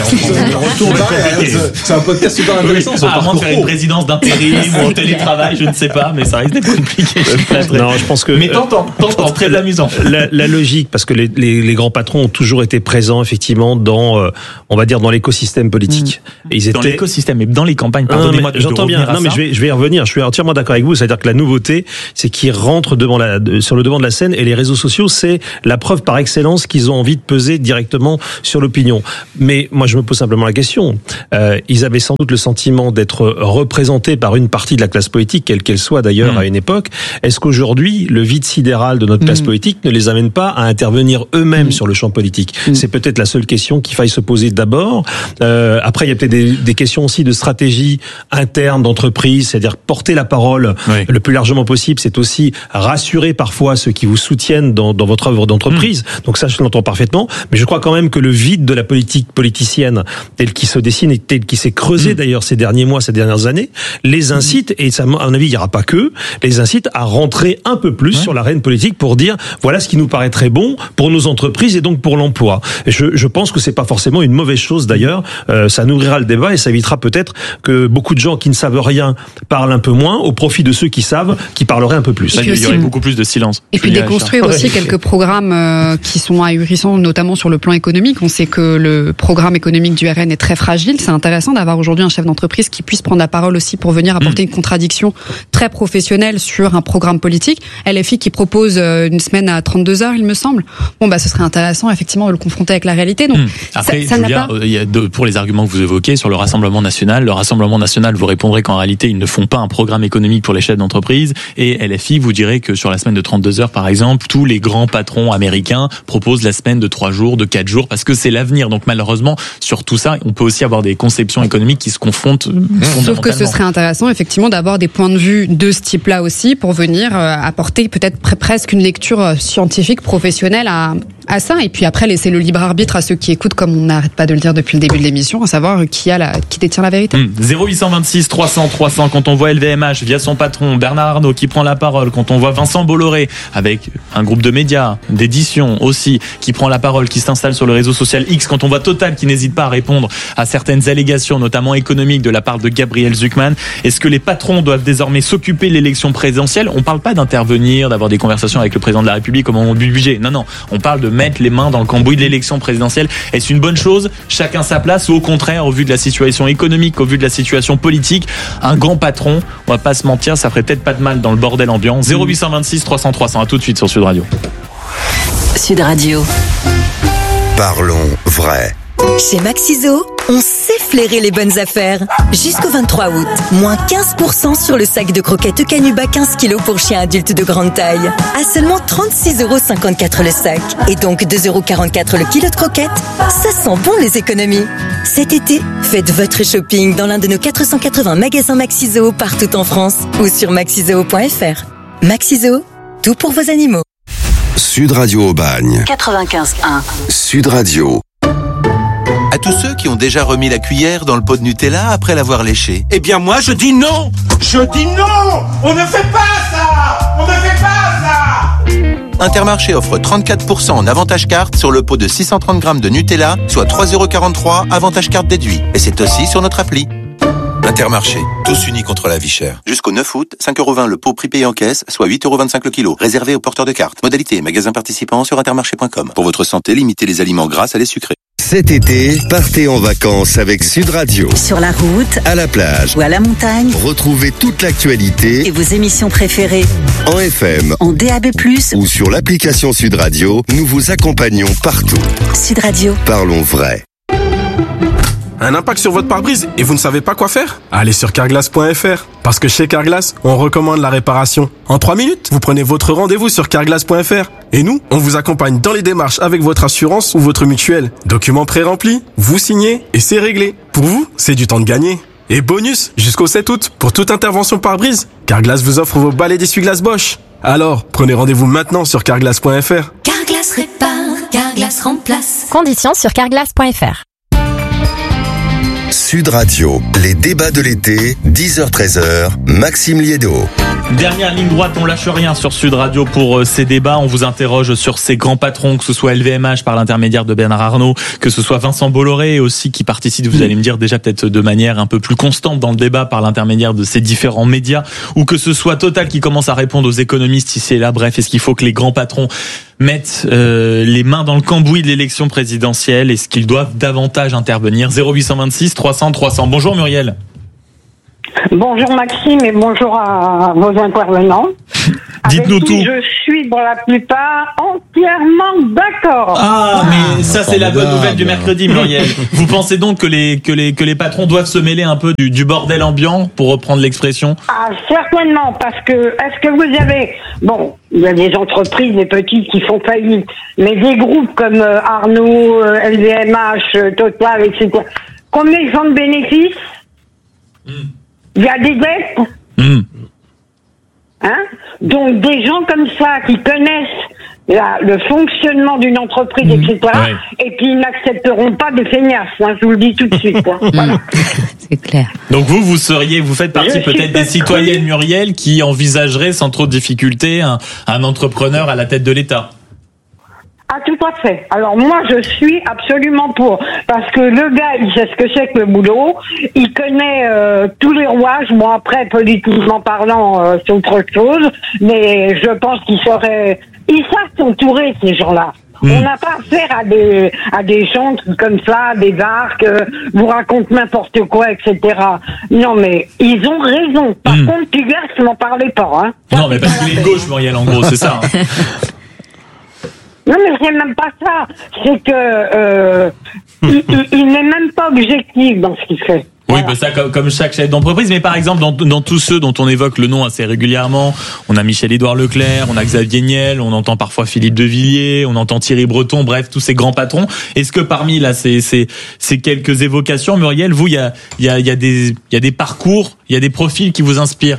revenir. C'est un podcast super intéressant. À moins de faire une présidence d'intérim ou en télétravail, je ne sais pas, mais ça risque d'être compliqué. Non, je pense que. Mais tentant, très amusant. La logique, parce que les grands patrons ont toujours été présents, effectivement, dans, on va dire, dans l'écosystème politique. Et ils étaient. Dans l'écosystème, mais dans les campagnes, pardonnez-moi de j'entends bien. Non, mais je vais y revenir. Je suis entièrement d'accord avec vous. C'est-à-dire que la nouveauté, c'est qu'ils rentrent sur le devant de la scène, et les réseaux sociaux, c'est la preuve par excellence qu'ils ont envie de peser directement sur l'opinion. Mais moi, je me pose simplement la question. Ils avaient sans doute le sentiment d'être représentés par une partie de la classe politique, quelle qu'elle soit d'ailleurs à une époque. Est-ce qu'aujourd'hui, le vide sidéral de notre classe politique ne les amène pas à intervenir eux-mêmes sur le champ politique? C'est peut-être la seule question qu'il faille se poser d'abord. Après, il y a peut-être des questions aussi de stratégie interne d'entreprise, c'est-à-dire porter la parole le plus largement possible. C'est aussi rassurer parfois ceux qui vous soutiennent dans votre œuvre d'entreprise. Donc ça, je l'entends parfaitement. Mais je crois quand même que le vide de la politique politicienne, tel qu'il se dessine et tel qu'il s'est creusé d'ailleurs ces derniers mois, ces dernières années, les incite, et ça, à mon avis, il n'y aura pas que, les incite à rentrer un peu plus sur l'arène politique pour dire voilà ce qui nous paraît très bon pour nos entreprises et donc pour l'emploi. Et je pense que c'est pas forcément une mauvaise chose d'ailleurs. Ça nourrira le débat et ça évitera peut-être que beaucoup de gens qui ne savent rien parlent un peu moins au profit de ceux qui savent, qui parleraient un peu plus. Il y aurait beaucoup plus de silence. Et puis déconstruire aussi quelques programmes qui sont ahurissants, notamment sur le plan économique. On sait que le programme économique du RN est très fragile. C'est intéressant d'avoir aujourd'hui un chef d'entreprise qui puisse prendre la parole aussi pour venir apporter une contradiction très professionnelle sur un programme politique. LFI qui propose une semaine à 32 heures, il me semble. Bon, ce serait intéressant effectivement de le confronter avec la réalité. Donc, après, Julia, pour les arguments que vous évoquez sur le Rassemblement national, vous répondrez qu'en réalité, ils ne font pas un programme économique pour les chefs d'entreprise, et LFI vous direz que sur la semaine de 32 heures, par exemple, tous les grands patrons américains proposent la semaine de 3 jours, de 4 jours, parce que c'est l'avenir. Donc malheureusement, sur tout ça, on peut aussi avoir des conceptions économiques qui se confrontent fondamentalement. Sauf que ce serait intéressant, effectivement, d'avoir des points de vue de ce type-là aussi, pour venir apporter peut-être presque une lecture scientifique, professionnelle à ça, et puis après laisser le libre arbitre à ceux qui écoutent, comme on n'arrête pas de le dire depuis le début de l'émission, à savoir qui détient la vérité. 0826 300 300, quand on voit LVMH via son patron Bernard Arnault qui prend la parole, quand on voit Vincent Bolloré avec un groupe de médias, d'édition aussi, qui prend la parole, qui s'installe sur le réseau social X, quand on voit Total qui n'hésite pas à répondre à certaines allégations, notamment économiques, de la part de Gabriel Zuckman, est-ce que les patrons doivent désormais s'occuper de l'élection présidentielle? On parle pas d'intervenir, d'avoir des conversations avec le président de la République au moment du budget. Non, on parle de mettre les mains dans le cambouis de l'élection présidentielle. Est-ce une bonne chose? Chacun sa place, ou au contraire, au vu de la situation économique, au vu de la situation politique, un grand patron, on va pas se mentir, ça ferait peut-être pas de mal dans le bordel ambiant. 0826 300 300, à tout de suite sur Sud Radio. Sud Radio. Parlons vrai. Chez Maxiso, on sait flairer les bonnes affaires. Jusqu'au 23 août, moins 15% sur le sac de croquettes Canuba 15 kg pour chiens adultes de grande taille. À seulement 36,54 € le sac. Et donc 2,44 € le kilo de croquettes. Ça sent bon les économies. Cet été, faites votre shopping dans l'un de nos 480 magasins Maxiso partout en France ou sur maxiso.fr. Maxiso, tout pour vos animaux. Sud Radio Aubagne. 95.1. Sud Radio. À tous ceux qui ont déjà remis la cuillère dans le pot de Nutella après l'avoir léché. Eh bien moi je dis non. Je dis non. On ne fait pas ça. On ne fait pas ça. Intermarché offre 34% en avantage carte sur le pot de 630 grammes de Nutella, soit 3,43 € avantage carte déduit. Et c'est aussi sur notre appli. Intermarché, tous unis contre la vie chère. Jusqu'au 9 août, 5,20€ le pot prix payé en caisse, soit 8,25€ le kilo. Réservé aux porteurs de cartes. Modalité, magasin participant sur intermarché.com. Pour votre santé, limitez les aliments gras à les sucrés. Cet été, partez en vacances avec Sud Radio. Sur la route, à la plage ou à la montagne. Retrouvez toute l'actualité et vos émissions préférées en FM, en DAB+, ou sur l'application Sud Radio. Nous vous accompagnons partout. Sud Radio. Parlons vrai. Un impact sur votre pare-brise et vous ne savez pas quoi faire? Allez sur carglass.fr. Parce que chez Carglass, on recommande la réparation. En 3 minutes, vous prenez votre rendez-vous sur carglass.fr. Et nous, on vous accompagne dans les démarches avec votre assurance ou votre mutuelle. Documents pré-remplis, vous signez et c'est réglé. Pour vous, c'est du temps de gagner. Et bonus, jusqu'au 7 août, pour toute intervention pare-brise, Carglass vous offre vos balais d'essuie-glace Bosch. Alors, prenez rendez-vous maintenant sur carglass.fr. Carglass répare, Carglass remplace. Conditions sur carglass.fr. Sud Radio, les débats de l'été, 10h-13h, Maxime Liédo. Dernière ligne droite, on lâche rien sur Sud Radio pour ces débats. On vous interroge sur ces grands patrons, que ce soit LVMH par l'intermédiaire de Bernard Arnault, que ce soit Vincent Bolloré aussi qui participe, vous allez me dire déjà peut-être de manière un peu plus constante dans le débat par l'intermédiaire de ces différents médias, ou que ce soit Total qui commence à répondre aux économistes ici et là. Bref, est-ce qu'il faut que les grands patrons mettent les mains dans le cambouis de l'élection présidentielle? Est-ce qu'ils doivent davantage intervenir? 0826 300 300. Bonjour Muriel. Bonjour Maxime et bonjour à vos intervenants. Dites-nous tout. Je suis pour la plupart entièrement d'accord. Ah, mais ça c'est la bonne nouvelle du mercredi, Muriel. Vous pensez donc que les patrons doivent se mêler un peu du bordel ambiant, pour reprendre l'expression? Ah, certainement, parce que est-ce que vous avez, bon, il y a des entreprises, des petites qui font faillite, mais des groupes comme Arnault, LVMH, Total, etc. Combien ils font de bénéfices? Il y a des dettes. Hein? Donc des gens comme ça qui connaissent le fonctionnement d'une entreprise, etc. Ouais. Et qui n'accepteront pas de feignasses. Hein, je vous le dis tout de suite. Hein. Voilà. C'est clair. Donc vous faites partie peut-être des citoyennes, Muriel, qui envisageraient sans trop de difficulté un entrepreneur à la tête de l'État. Ah, tout à fait. Alors moi, je suis absolument pour, parce que le gars, il sait ce que c'est que le boulot, il connaît tous les rouages. Bon, après, politiquement parlant, c'est autre chose, mais je pense ils savent s'entourer, ces gens-là. On n'a pas affaire à des gens qui, comme ça, des arcs, vous racontent n'importe quoi, etc. Non, mais ils ont raison. Par contre, Pugas, n'en parlez pas. Hein. Non, mais parce qu'il est de gauche, Muriel, en gros, c'est ça. Hein. Non, mais c'est même pas ça. C'est que il n'est même pas objectif dans ce qu'il fait. Oui, bah ça comme chaque chef d'entreprise, mais par exemple dans tous ceux dont on évoque le nom assez régulièrement, on a Michel-Édouard Leclerc, on a Xavier Niel, on entend parfois Philippe de Villiers, on entend Thierry Breton, bref, tous ces grands patrons. Est-ce que parmi là ces quelques évocations, Muriel, vous il y a des parcours, il y a des profils qui vous inspirent?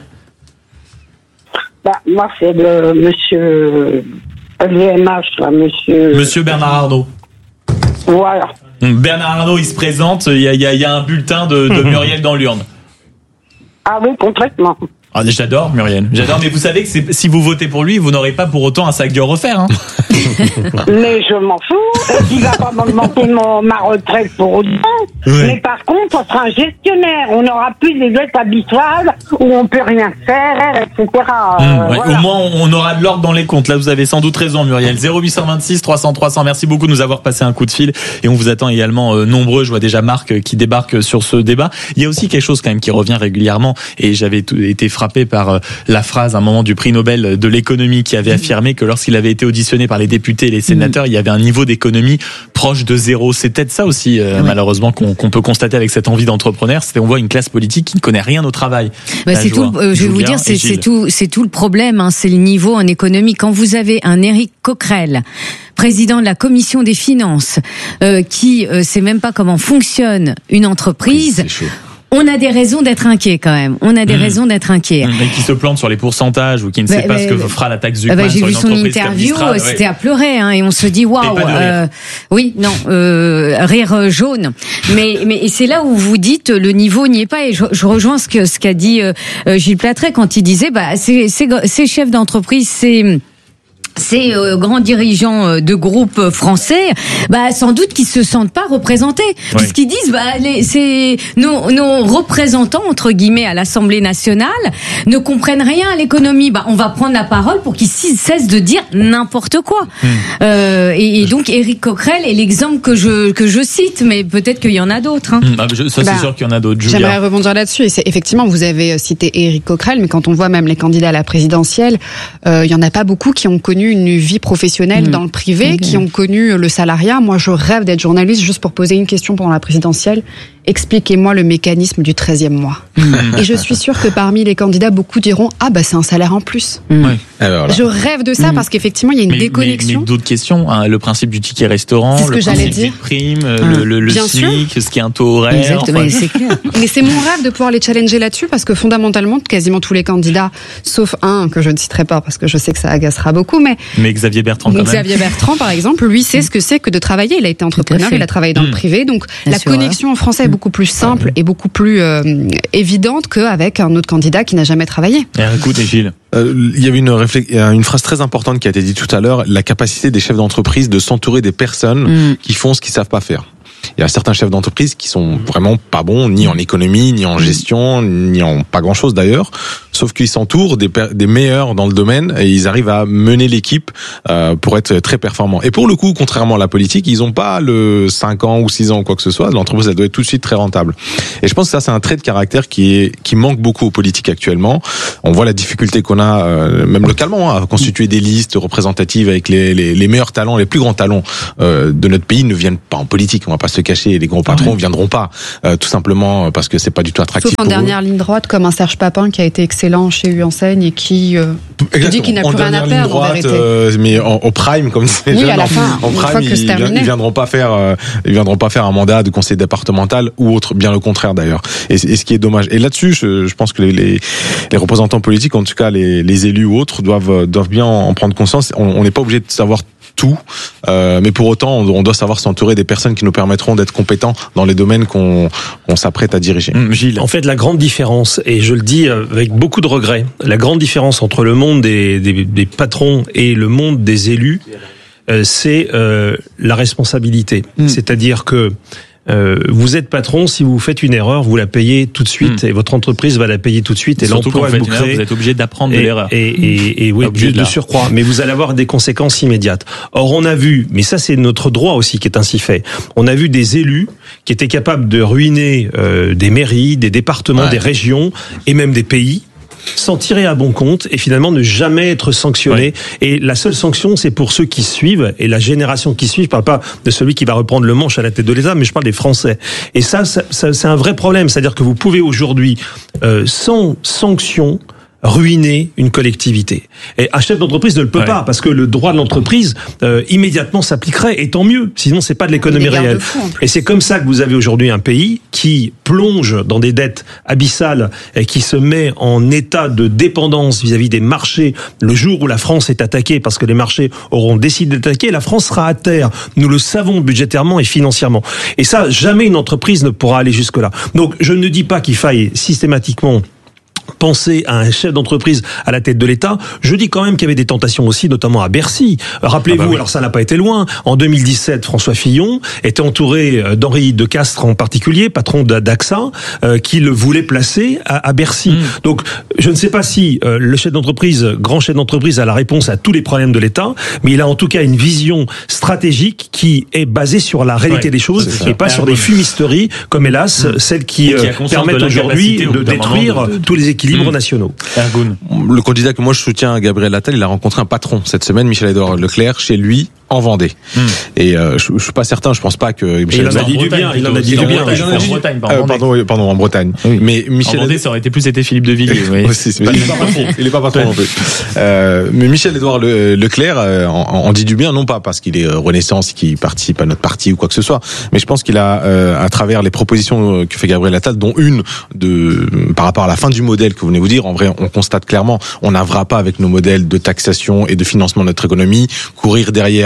Bah moi c'est le monsieur LVMH, là, monsieur Bernard Arnault. Voilà. Bernard Arnault, il se présente, il y a un bulletin de Muriel dans l'urne. Ah oui, complètement. Ah, j'adore Muriel, j'adore, mais vous savez que si vous votez pour lui, vous n'aurez pas pour autant un sac Dior offert. Hein. Mais je m'en fous, il va pas m'augmenter ma retraite pour autant. Ouais. Mais par contre, on sera un gestionnaire, on n'aura plus des dettes habituelles où on peut rien faire, etc. Ouais, voilà. Au moins, on aura de l'ordre dans les comptes. Là, vous avez sans doute raison, Muriel. 0826 300 300. Merci beaucoup de nous avoir passé un coup de fil et on vous attend également nombreux. Je vois déjà Marc qui débarque sur ce débat. Il y a aussi quelque chose quand même qui revient régulièrement et j'avais été frappé par la phrase à un moment du prix Nobel de l'économie qui avait affirmé que lorsqu'il avait été auditionné par les députés et les sénateurs, il y avait un niveau d'économie proche de zéro. C'est peut-être ça aussi, malheureusement, qu'on peut constater avec cette envie d'entrepreneur. C'est on voit une classe politique qui ne connaît rien au travail. Bah, c'est tout. Je vais vous dire, c'est tout le problème. Hein, c'est le niveau en économie. Quand vous avez un Éric Coquerel, président de la commission des finances, qui sait même pas comment fonctionne une entreprise. C'est chaud. On a des raisons d'être inquiets quand même. On a des raisons d'être inquiets. Mais qui se plante sur les pourcentages ou qui ne sait pas ce que fera la taxe Zuckman sur une entreprise. J'ai vu son interview, c'était à pleurer, hein, et on se dit waouh. Rire jaune. Mais c'est là où vous dites le niveau n'y est pas. Et je rejoins ce qu'a dit Gilles Platret quand il disait ces chefs d'entreprise, ces grands dirigeants de groupes français, sans doute qu'ils se sentent pas représentés, puisqu'ils disent, c'est nos représentants entre guillemets à l'Assemblée nationale ne comprennent rien à l'économie. On va prendre la parole pour qu'ils cessent de dire n'importe quoi. Et donc Éric Coquerel est l'exemple que je cite, mais peut-être qu'il y en a d'autres. Ça c'est sûr qu'il y en a d'autres. Julia. J'aimerais rebondir là-dessus. Et effectivement, vous avez cité Éric Coquerel, mais quand on voit même les candidats à la présidentielle, il y en a pas beaucoup qui ont connu une vie professionnelle dans le privé, qui ont connu le salariat. Moi, je rêve d'être journaliste juste pour poser une question pendant la présidentielle. Expliquez-moi le mécanisme du 13e mois. Et je suis sûre que parmi les candidats, beaucoup diront c'est un salaire en plus. Je rêve de ça parce qu'effectivement, il y a une déconnexion. Mais d'autres questions, le principe du ticket restaurant, le principe du prime, le SMIC, ce qui est un taux horaire. Exactement, c'est clair. Mais c'est mon rêve de pouvoir les challenger là-dessus parce que fondamentalement, quasiment tous les candidats, sauf un que je ne citerai pas parce que je sais que ça agacera beaucoup, mais Xavier Bertrand quand même. Xavier Bertrand, par exemple, lui sait ce que c'est que de travailler. Il a été entrepreneur, il a travaillé dans le privé, donc la connexion en français est beaucoup plus simple et beaucoup plus évidente qu'avec un autre candidat qui n'a jamais travaillé. Écoute, Gilles. Il y avait une phrase très importante qui a été dite tout à l'heure, la capacité des chefs d'entreprise de s'entourer des personnes qui font ce qu'ils savent pas faire. Il y a certains chefs d'entreprise qui sont vraiment pas bons, ni en économie, ni en gestion, ni en pas grand chose d'ailleurs, sauf qu'ils s'entourent des meilleurs dans le domaine et ils arrivent à mener l'équipe pour être très performants. Et pour le coup, contrairement à la politique, ils ont pas le 5 ans ou 6 ans ou quoi que ce soit, l'entreprise elle doit être tout de suite très rentable. Et je pense que ça c'est un trait de caractère qui manque beaucoup aux politiques actuellement. On voit la difficulté qu'on a même localement à constituer des listes représentatives avec les meilleurs talents, les plus grands talents de notre pays ne viennent pas en politique, on va pas se cacher, les gros patrons viendront pas tout simplement parce que c'est pas du tout attractif. Sauf en dernière ligne droite comme un Serge Papin qui a été excellent chez Enseigne et qui dit qu'il n'a plus rien à perdre droite, en vérité. Mais au prime comme c'est à la fin, en prime ils viendront pas faire un mandat de conseil départemental ou autre, bien le contraire d'ailleurs. Et ce qui est dommage. Et là-dessus, je pense que les représentants politiques, en tout cas les élus ou autres, doivent bien en prendre conscience. On n'est pas obligé de savoir tout, mais pour autant on doit savoir s'entourer des personnes qui nous permettront d'être compétents dans les domaines qu'on s'apprête à diriger. Gilles, en fait la grande différence, et je le dis avec beaucoup de regrets, la grande différence entre le monde des patrons et le monde des élus, c'est la responsabilité. C'est-à-dire que vous êtes patron, si vous faites une erreur, vous la payez tout de suite et votre entreprise va la payer tout de suite et l'emploi que vous créez. Vous êtes obligé d'apprendre de l'erreur. Et oui, de surcroît, mais vous allez avoir des conséquences immédiates. Or, on a vu, mais ça c'est notre droit aussi qui est ainsi fait, on a vu des élus qui étaient capables de ruiner des mairies, des départements, des régions et même des pays, s'en tirer à bon compte et finalement ne jamais être sanctionné. Et la seule sanction, c'est pour ceux qui suivent et la génération qui suit. Je parle pas de celui qui va reprendre le manche à la tête de l'État, mais je parle des Français. Et ça c'est un vrai problème. C'est-à-dire que vous pouvez aujourd'hui, sans sanction, ruiner une collectivité. Et un chef d'entreprise ne le peut pas, parce que le droit de l'entreprise immédiatement s'appliquerait, et tant mieux, sinon c'est pas de l'économie réelle. Et c'est comme ça que vous avez aujourd'hui un pays qui plonge dans des dettes abyssales et qui se met en état de dépendance vis-à-vis des marchés. Le jour où la France est attaquée, parce que les marchés auront décidé d'attaquer, la France sera à terre. Nous le savons budgétairement et financièrement. Et ça, jamais une entreprise ne pourra aller jusque-là. Donc je ne dis pas qu'il faille systématiquement penser à un chef d'entreprise à la tête de l'État. Je dis quand même qu'il y avait des tentations aussi, notamment à Bercy. Rappelez-vous, alors ça n'a pas été loin, en 2017, François Fillon était entouré d'Henri de Castres en particulier, patron d'AXA, qui le voulait placer à Bercy. Donc, je ne sais pas si le chef d'entreprise, grand chef d'entreprise, a la réponse à tous les problèmes de l'État, mais il a en tout cas une vision stratégique qui est basée sur la réalité des choses et pas sur des fumisteries, comme hélas, celles qui permettent aujourd'hui de détruire tous les équilibres nationaux. Le candidat que moi je soutiens, Gabriel Attal, il a rencontré un patron cette semaine, Michel-Édouard Leclerc, chez lui en Vendée. Et je suis pas certain, je pense pas que Michel il en a dit du bien, il en a dit du bien. En Bretagne, pardon, en Bretagne. Oui. Mais Michel en Vendée, ça aurait été plus été Philippe de Villiers. Il est pas patron non plus. Mais Michel-Édouard Leclerc en dit du bien, non pas parce qu'il est Renaissance, qu'il participe à notre parti ou quoi que ce soit, mais je pense qu'il a, à travers les propositions que fait Gabriel Attal, dont une par rapport à la fin du modèle que vous venez vous dire, en vrai, on constate clairement, on n'arrivera pas avec nos modèles de taxation et de financement de notre économie, courir derrière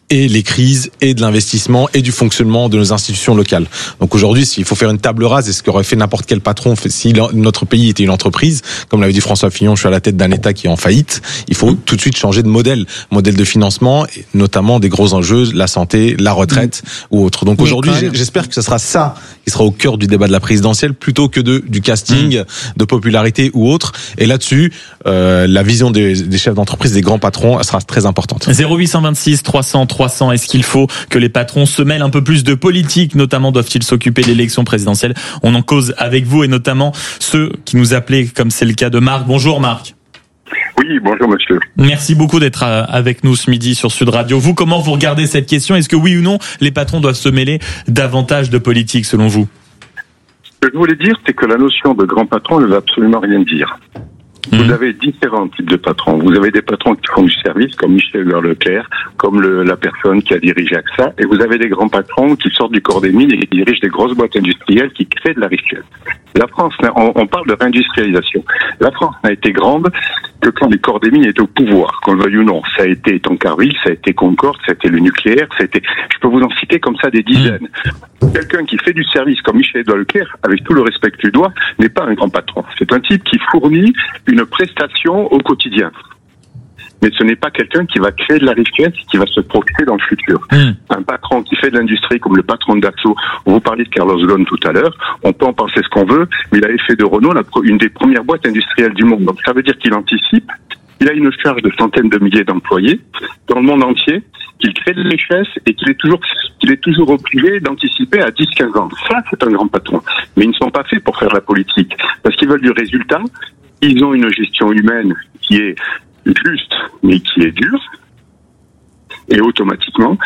et les crises et de l'investissement et du fonctionnement de nos institutions locales. Donc aujourd'hui, s'il faut faire une table rase, et ce qu'aurait fait n'importe quel patron si notre pays était une entreprise, comme l'avait dit François Fillon, je suis à la tête d'un État qui est en faillite, il faut tout de suite changer de modèle de financement, notamment des gros enjeux, la santé, la retraite ou autre. Donc aujourd'hui, j'espère que ce sera ça qui sera au cœur du débat de la présidentielle plutôt que du casting, de popularité ou autre. Et là-dessus, la vision des chefs d'entreprise, des grands patrons, sera très importante. 0826 300 300, est-ce qu'il faut que les patrons se mêlent un peu plus de politique, notamment doivent-ils s'occuper de l'élection présidentielle? On en cause avec vous et notamment ceux qui nous appelaient, comme c'est le cas de Marc. Bonjour Marc. Oui, bonjour monsieur. Merci beaucoup d'être avec nous ce midi sur Sud Radio. Vous, comment vous regardez cette question? Est-ce que oui ou non, les patrons doivent se mêler davantage de politique selon vous? Ce que je voulais dire, c'est que la notion de grand patron ne veut absolument rien dire. Vous avez différents types de patrons. Vous avez des patrons qui font du service, comme Michel Leclerc, comme la personne qui a dirigé AXA, et vous avez des grands patrons qui sortent du corps des mines et qui dirigent des grosses boîtes industrielles qui créent de la richesse. La France, on parle de réindustrialisation. La France n'a été grande que quand les corps des mines étaient au pouvoir, qu'on le veuille ou non. Ça a été Tonkarville, ça a été Concorde, ça a été le nucléaire, je peux vous en citer comme ça des dizaines. Quelqu'un qui fait du service comme Michel Leclerc, avec tout le respect que tu dois, n'est pas un grand patron. C'est un type qui fournit une prestation au quotidien. Mais ce n'est pas quelqu'un qui va créer de la richesse, qui va se projeter dans le futur. Un patron qui fait de l'industrie, comme le patron d'Axo, vous parliez de Carlos Ghosn tout à l'heure, on peut en penser ce qu'on veut, mais il avait fait de Renault une des premières boîtes industrielles du monde. Donc ça veut dire qu'il anticipe, il a une charge de centaines de milliers d'employés dans le monde entier, qu'il crée de la richesse et qu'il est toujours obligé d'anticiper à 10-15 ans. Ça, c'est un grand patron. Mais ils ne sont pas faits pour faire de la politique, parce qu'ils veulent du résultat. Ils ont une gestion humaine qui est juste, mais qui est dure. Et automatiquement,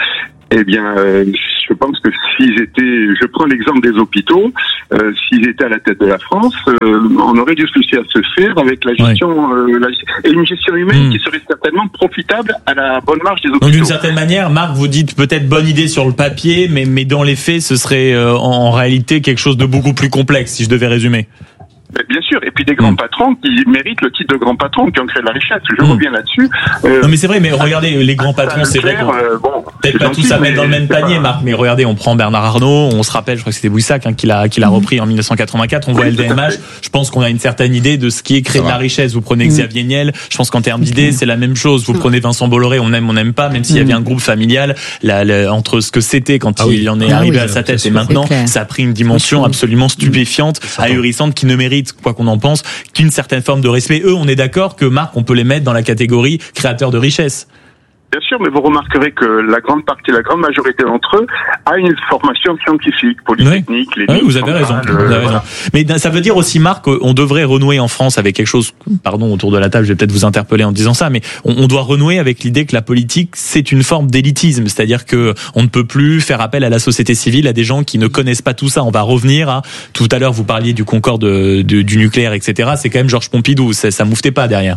je pense que je prends l'exemple des hôpitaux, s'ils étaient à la tête de la France, on aurait du souci à se faire avec la gestion, et une gestion humaine qui serait certainement profitable à la bonne marge des hôpitaux. Donc d'une certaine manière, Marc, vous dites peut-être bonne idée sur le papier, mais dans les faits, ce serait en réalité quelque chose de beaucoup plus complexe, si je devais résumer. Bien sûr, et puis des grands patrons qui méritent le titre de grand patron, qui ont créé de la richesse. Je reviens là-dessus. Non mais c'est vrai, mais regardez, les grands patrons, c'est vrai qu'on peut-être pas tous à mettre dans le même panier, Marc, mais regardez, on prend Bernard Arnault, on se rappelle, je crois que c'était Boussac qui l'a repris en 1984, on voit LVMH, je pense qu'on a une certaine idée de ce qui est créer de la richesse. Vous prenez Xavier Niel, je pense qu'en termes d'idées, c'est la même chose. Vous prenez Vincent Bolloré, on n'aime pas, même s'il y avait un groupe familial, entre ce que c'était quand il en est arrivé à sa tête et maintenant, ça a pris une dimension absolument stupéfiante, ahurissante, qui ne mérite, quoi qu'on en pense, qu'une certaine forme de respect. Eux, on est d'accord que, Marc, on peut les mettre dans la catégorie créateur de richesse. Bien sûr, mais vous remarquerez que la grande majorité d'entre eux a une formation scientifique, polytechnique. Oui, vous avez raison. Mais ça veut dire aussi, Marc, qu'on devrait renouer en France avec quelque chose, pardon, autour de la table, je vais peut-être vous interpeller en disant ça, mais on doit renouer avec l'idée que la politique, c'est une forme d'élitisme. C'est-à-dire que on ne peut plus faire appel à la société civile, à des gens qui ne connaissent pas tout ça. On va revenir à, tout à l'heure, vous parliez du Concorde, du nucléaire, etc. C'est quand même Georges Pompidou. Ça mouftait pas derrière.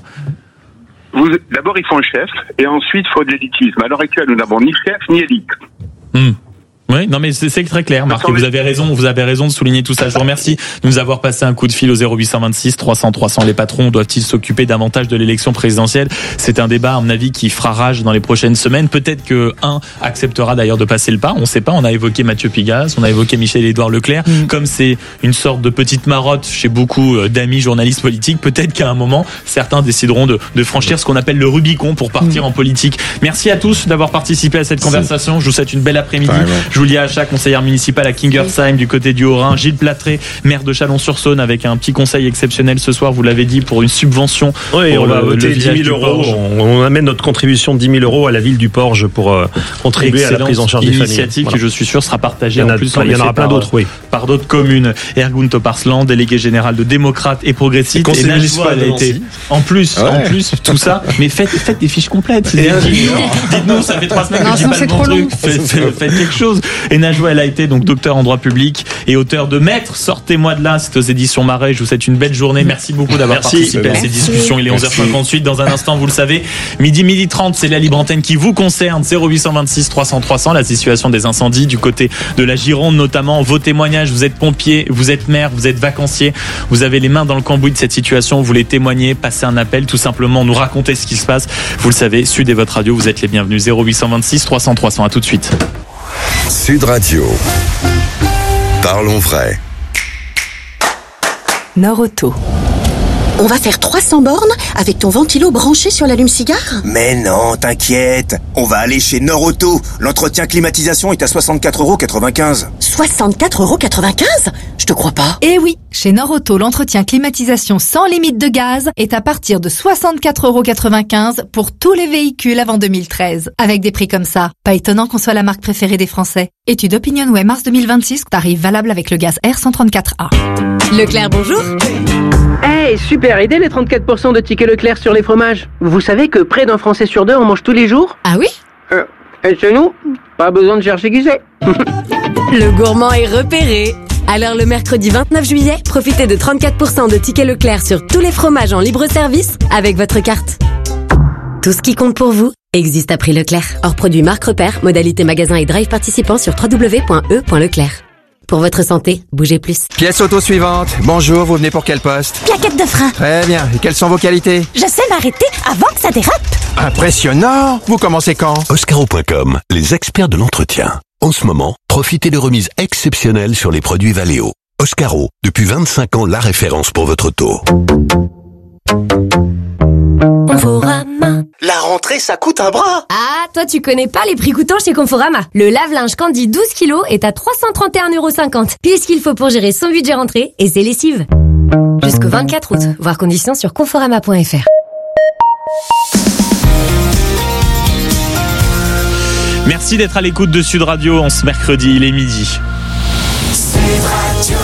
D'abord, il faut un chef, et ensuite, il faut de l'élitisme. À l'heure actuelle, nous n'avons ni chef, ni élite. Oui, non mais c'est très clair, Marc, et vous avez raison de souligner tout ça. Je vous remercie de nous avoir passé un coup de fil au 0826 300 300. Les patrons doivent-ils s'occuper davantage de l'élection présidentielle? C'est un débat, à mon avis, qui fera rage dans les prochaines semaines. Peut-être que acceptera d'ailleurs de passer le pas. On ne sait pas. On a évoqué Mathieu Pigasse, on a évoqué Michel-Édouard Leclerc. Comme c'est une sorte de petite marotte chez beaucoup d'amis journalistes politiques, peut-être qu'à un moment, certains décideront de franchir ce qu'on appelle le Rubicon pour partir en politique. Merci à tous d'avoir participé à cette conversation. Je vous souhaite une belle après-midi. Julia Achat, conseillère municipale à Kingersheim du côté du Haut-Rhin. Gilles Platré, maire de Chalon-sur-Saône, avec un petit conseil exceptionnel ce soir, vous l'avez dit, pour une subvention. Oui, on va voter 10 000 euros. On amène notre contribution de 10 000 euros à la ville du Porge pour contribuer à la prise en charge des familles. Initiative qui, je suis sûr, sera partagée il y en aura plein d'autres, par d'autres communes. Ergun Toparslan, délégué général de démocrates et progressistes. Et Najwa, elle a été en plus, tout ça. Mais faites des fiches complètes. Dites-nous, ça fait 3 semaines que je dis pas le bon truc. Faites quelque chose. Et Najwa El Haïty, donc docteur en droit public et auteur de Maître, sortez-moi de là, c'est aux éditions Marais. Je vous souhaite une belle journée. Merci beaucoup d'avoir participé à ces discussions. Il est 11h58. Dans un instant, vous le savez, midi 30, c'est la libre antenne qui vous concerne. 0826 300 300, la situation des incendies du côté de la Gironde, notamment vos témoignages. Vous êtes pompier, vous êtes maire, vous êtes vacancier. Vous avez les mains dans le cambouis de cette situation. Vous voulez témoigner, passer un appel, tout simplement nous raconter ce qui se passe. Vous le savez, Sud est votre radio. Vous êtes les bienvenus. 0826 300 300. À tout de suite. Sud Radio. Parlons vrai. Norauto. On va faire 300 bornes avec ton ventilo branché sur l'allume-cigare ? Mais non, t'inquiète. On va aller chez Norauto. L'entretien climatisation est à 64,95 €. 64,95 €? Je te crois pas. Eh oui, chez Norauto, l'entretien climatisation sans limite de gaz est à partir de 64,95 € pour tous les véhicules avant 2013. Avec des prix comme ça, pas étonnant qu'on soit la marque préférée des Français. Étude OpinionWay mars 2026, tarif valable avec le gaz R134A. Leclerc, bonjour. Hey, super idée les 34% de tickets Leclerc sur les fromages. Vous savez que près d'un Français sur deux en mange tous les jours ? Ah oui ? Et chez nous, pas besoin de chercher qui c'est. Le gourmand est repéré. Alors le mercredi 29 juillet, profitez de 34% de tickets Leclerc sur tous les fromages en libre service avec votre carte. Tout ce qui compte pour vous existe à prix Leclerc. Hors produit marque repère, modalité magasin et drive participant sur www.e.leclerc. Pour votre santé, bougez plus. Pièce auto suivante. Bonjour, vous venez pour quel poste ? Plaquette de frein. Très bien. Et quelles sont vos qualités ? Je sais m'arrêter avant que ça dérape. Impressionnant. Vous commencez quand ? Oscaro.com, les experts de l'entretien. En ce moment, profitez de remises exceptionnelles sur les produits Valeo. Oscaro, depuis 25 ans, la référence pour votre auto. Conforama. La rentrée, ça coûte un bras. Ah, toi tu connais pas les prix coûtants chez Conforama. Le lave-linge Candy 12 kg est à 331,50 €. Pile ce qu'il faut pour gérer son budget rentrée et ses lessives. Jusqu'au 24 août. Voir conditions sur conforama.fr. Merci d'être à l'écoute de Sud Radio en ce mercredi, il est midi. Sud Radio.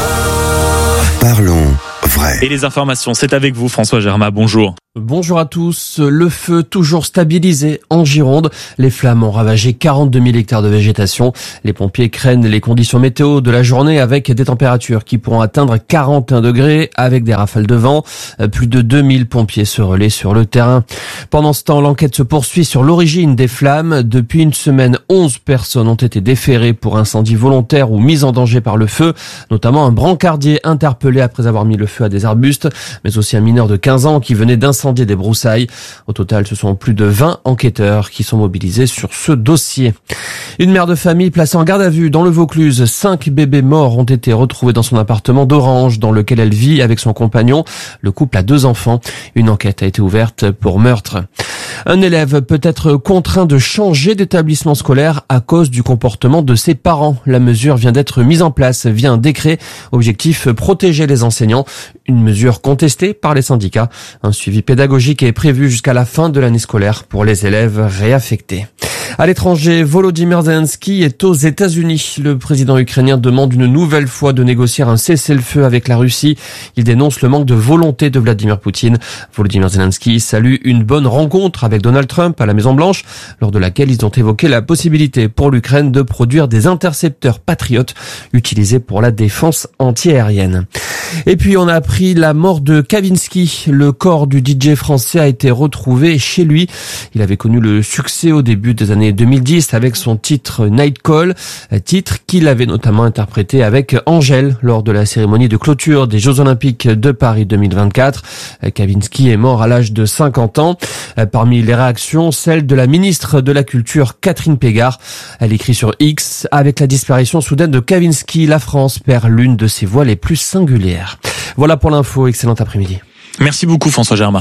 Parlons vrai. Et les informations, c'est avec vous François Germain, bonjour. Bonjour à tous. Le feu toujours stabilisé en Gironde. Les flammes ont ravagé 42 000 hectares de végétation. Les pompiers craignent les conditions météo de la journée avec des températures qui pourront atteindre 41 degrés avec des rafales de vent. Plus de 2000 pompiers se relaient sur le terrain. Pendant ce temps, l'enquête se poursuit sur l'origine des flammes. Depuis une semaine, 11 personnes ont été déférées pour incendie volontaire ou mise en danger par le feu, notamment un brancardier interpellé après avoir mis le feu à des arbustes, mais aussi un mineur de 15 ans qui venait d'incendier des broussailles. Au total, ce sont plus de 20 enquêteurs qui sont mobilisés sur ce dossier. Une mère de famille placée en garde à vue dans le Vaucluse. 5 bébés morts ont été retrouvés dans son appartement d'Orange, dans lequel elle vit avec son compagnon. Le couple a 2 enfants. Une enquête a été ouverte pour meurtre. Un élève peut être contraint de changer d'établissement scolaire à cause du comportement de ses parents. La mesure vient d'être mise en place via un décret. Objectif, protéger les enseignants. Une mesure contestée par les syndicats. Un suivi pédagogique est prévu jusqu'à la fin de l'année scolaire pour les élèves réaffectés. À l'étranger, Volodymyr Zelensky est aux États-Unis. Le président ukrainien demande une nouvelle fois de négocier un cessez-le-feu avec la Russie. Il dénonce le manque de volonté de Vladimir Poutine. Volodymyr Zelensky salue une bonne rencontre avec Donald Trump à la Maison-Blanche, lors de laquelle ils ont évoqué la possibilité pour l'Ukraine de produire des intercepteurs patriotes utilisés pour la défense antiaérienne. Et puis on a appris la mort de Kavinsky. Le corps du DJ français a été retrouvé chez lui. Il avait connu le succès au début des années 2010 avec son titre Night Call, titre qu'il avait notamment interprété avec Angèle lors de la cérémonie de clôture des Jeux Olympiques de Paris 2024. Kavinsky est mort à l'âge de 50 ans. Parmi les réactions, celle de la ministre de la Culture Catherine Pégard. Elle écrit sur X: avec la disparition soudaine de Kavinsky, la France perd l'une de ses voix les plus singulières. Voilà pour l'info, excellent après-midi. Merci beaucoup François Germain.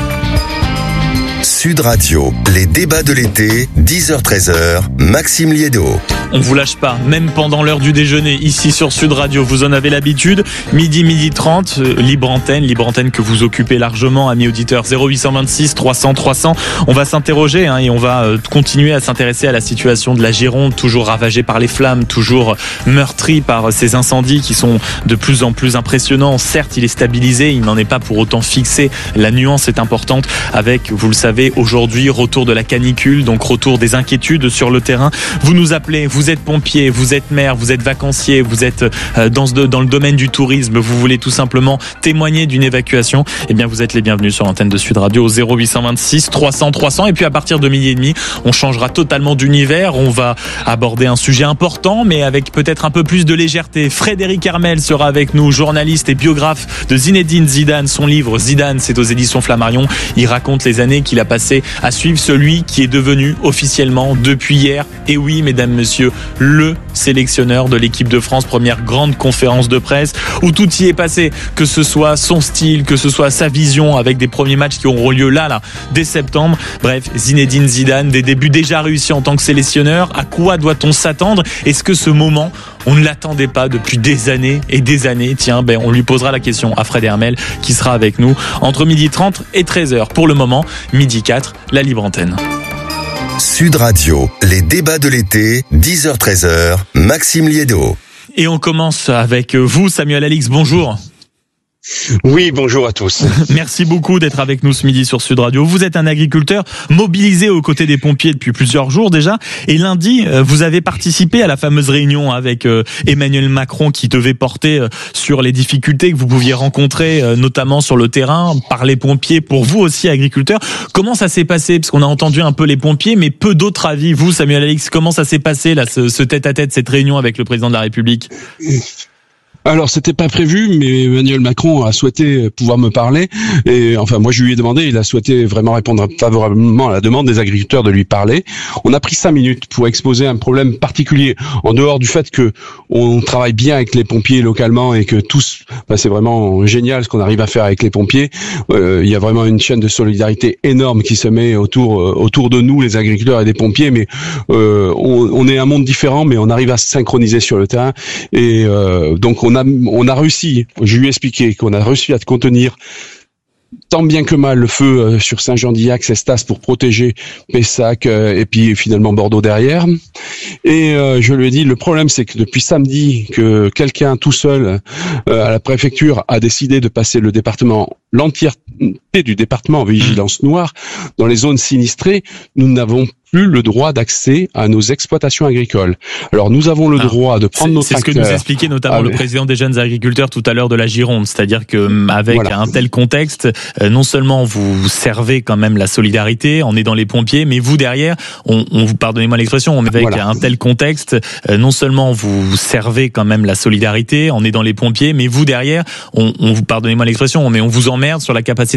Sud Radio, les débats de l'été, 10h-13h, Maxime Liédo. On vous lâche pas, même pendant l'heure du déjeuner, ici sur Sud Radio, vous en avez l'habitude. Midi 30, libre antenne que vous occupez largement, amis auditeurs, 0826 300 300. On va s'interroger et on va continuer à s'intéresser à la situation de la Gironde, toujours ravagée par les flammes, toujours meurtrie par ces incendies qui sont de plus en plus impressionnants. Certes, il est stabilisé, il n'en est pas pour autant fixé. La nuance est importante avec, vous le savez, c'est aujourd'hui, retour de la canicule, donc retour des inquiétudes sur le terrain. Vous nous appelez, vous êtes pompier, vous êtes maire, vous êtes vacancier, vous êtes dans le domaine du tourisme, vous voulez tout simplement témoigner d'une évacuation, eh bien vous êtes les bienvenus sur l'antenne de Sud Radio au 0826 300 300. Et puis à partir de 12h30, on changera totalement d'univers, on va aborder un sujet important mais avec peut-être un peu plus de légèreté. Frédéric Hermel sera avec nous, journaliste et biographe de Zinedine Zidane. Son livre Zidane, c'est aux éditions Flammarion. Il raconte les années qu'il a passées à suivre celui qui est devenu officiellement depuis hier, et oui mesdames, messieurs, le sélectionneur de l'équipe de France. Première grande conférence de presse où tout y est passé, que ce soit son style, que ce soit sa vision, avec des premiers matchs qui auront lieu là dès septembre. Bref, Zinedine Zidane, des débuts déjà réussis en tant que sélectionneur. À quoi doit-on s'attendre? Est-ce que ce moment, on ne l'attendait pas depuis des années et des années? Tiens, on lui posera la question à Fred Hermel qui sera avec nous entre 12h30 et 13h. Pour le moment, 12h04, la libre antenne. Sud Radio, les débats de l'été, 10h-13h, Maxime Liédo. Et on commence avec vous, Samuel Alix, bonjour. Oui, bonjour à tous. Merci beaucoup d'être avec nous ce midi sur Sud Radio. Vous êtes un agriculteur mobilisé aux côtés des pompiers depuis plusieurs jours déjà. Et lundi, vous avez participé à la fameuse réunion avec Emmanuel Macron qui devait porter sur les difficultés que vous pouviez rencontrer, notamment sur le terrain, par les pompiers, pour vous aussi agriculteurs. Comment ça s'est passé? Parce qu'on a entendu un peu les pompiers, mais peu d'autres avis. Vous, Samuel Alix, comment ça s'est passé là, ce tête-à-tête, cette réunion avec le président de la République? Alors, c'était pas prévu, mais Emmanuel Macron a souhaité pouvoir me parler. Et enfin, moi, je lui ai demandé, il a souhaité vraiment répondre favorablement à la demande des agriculteurs de lui parler. On a pris 5 minutes pour exposer un problème particulier, en dehors du fait que on travaille bien avec les pompiers localement et que tous, c'est vraiment génial ce qu'on arrive à faire avec les pompiers. Il y a vraiment une chaîne de solidarité énorme qui se met autour de nous, les agriculteurs et les pompiers. Mais on est un monde différent, mais on arrive à se synchroniser sur le terrain. Et donc on a réussi, je lui ai expliqué qu'on a réussi à contenir tant bien que mal le feu sur Saint-Jean-d'Illac, Cestas, pour protéger Pessac et puis finalement Bordeaux derrière. Et je lui ai dit, le problème c'est que depuis samedi, que quelqu'un tout seul à la préfecture a décidé de passer l'entièreté du département en vigilance noire dans les zones sinistrées, nous n'avons plus le droit d'accès à nos exploitations agricoles. Alors nous avons le droit de prendre nos tracteurs. C'est ce que nous expliquait notamment le président des jeunes agriculteurs tout à l'heure de la Gironde, c'est-à-dire que avec un tel contexte, non seulement vous servez quand même la solidarité en aidant les pompiers, mais vous derrière, on vous, pardonnez-moi l'expression, avec un tel contexte, non seulement vous servez quand même la solidarité en aidant les pompiers, mais vous derrière, on vous, pardonnez-moi l'expression, mais on vous emmerde sur la capacité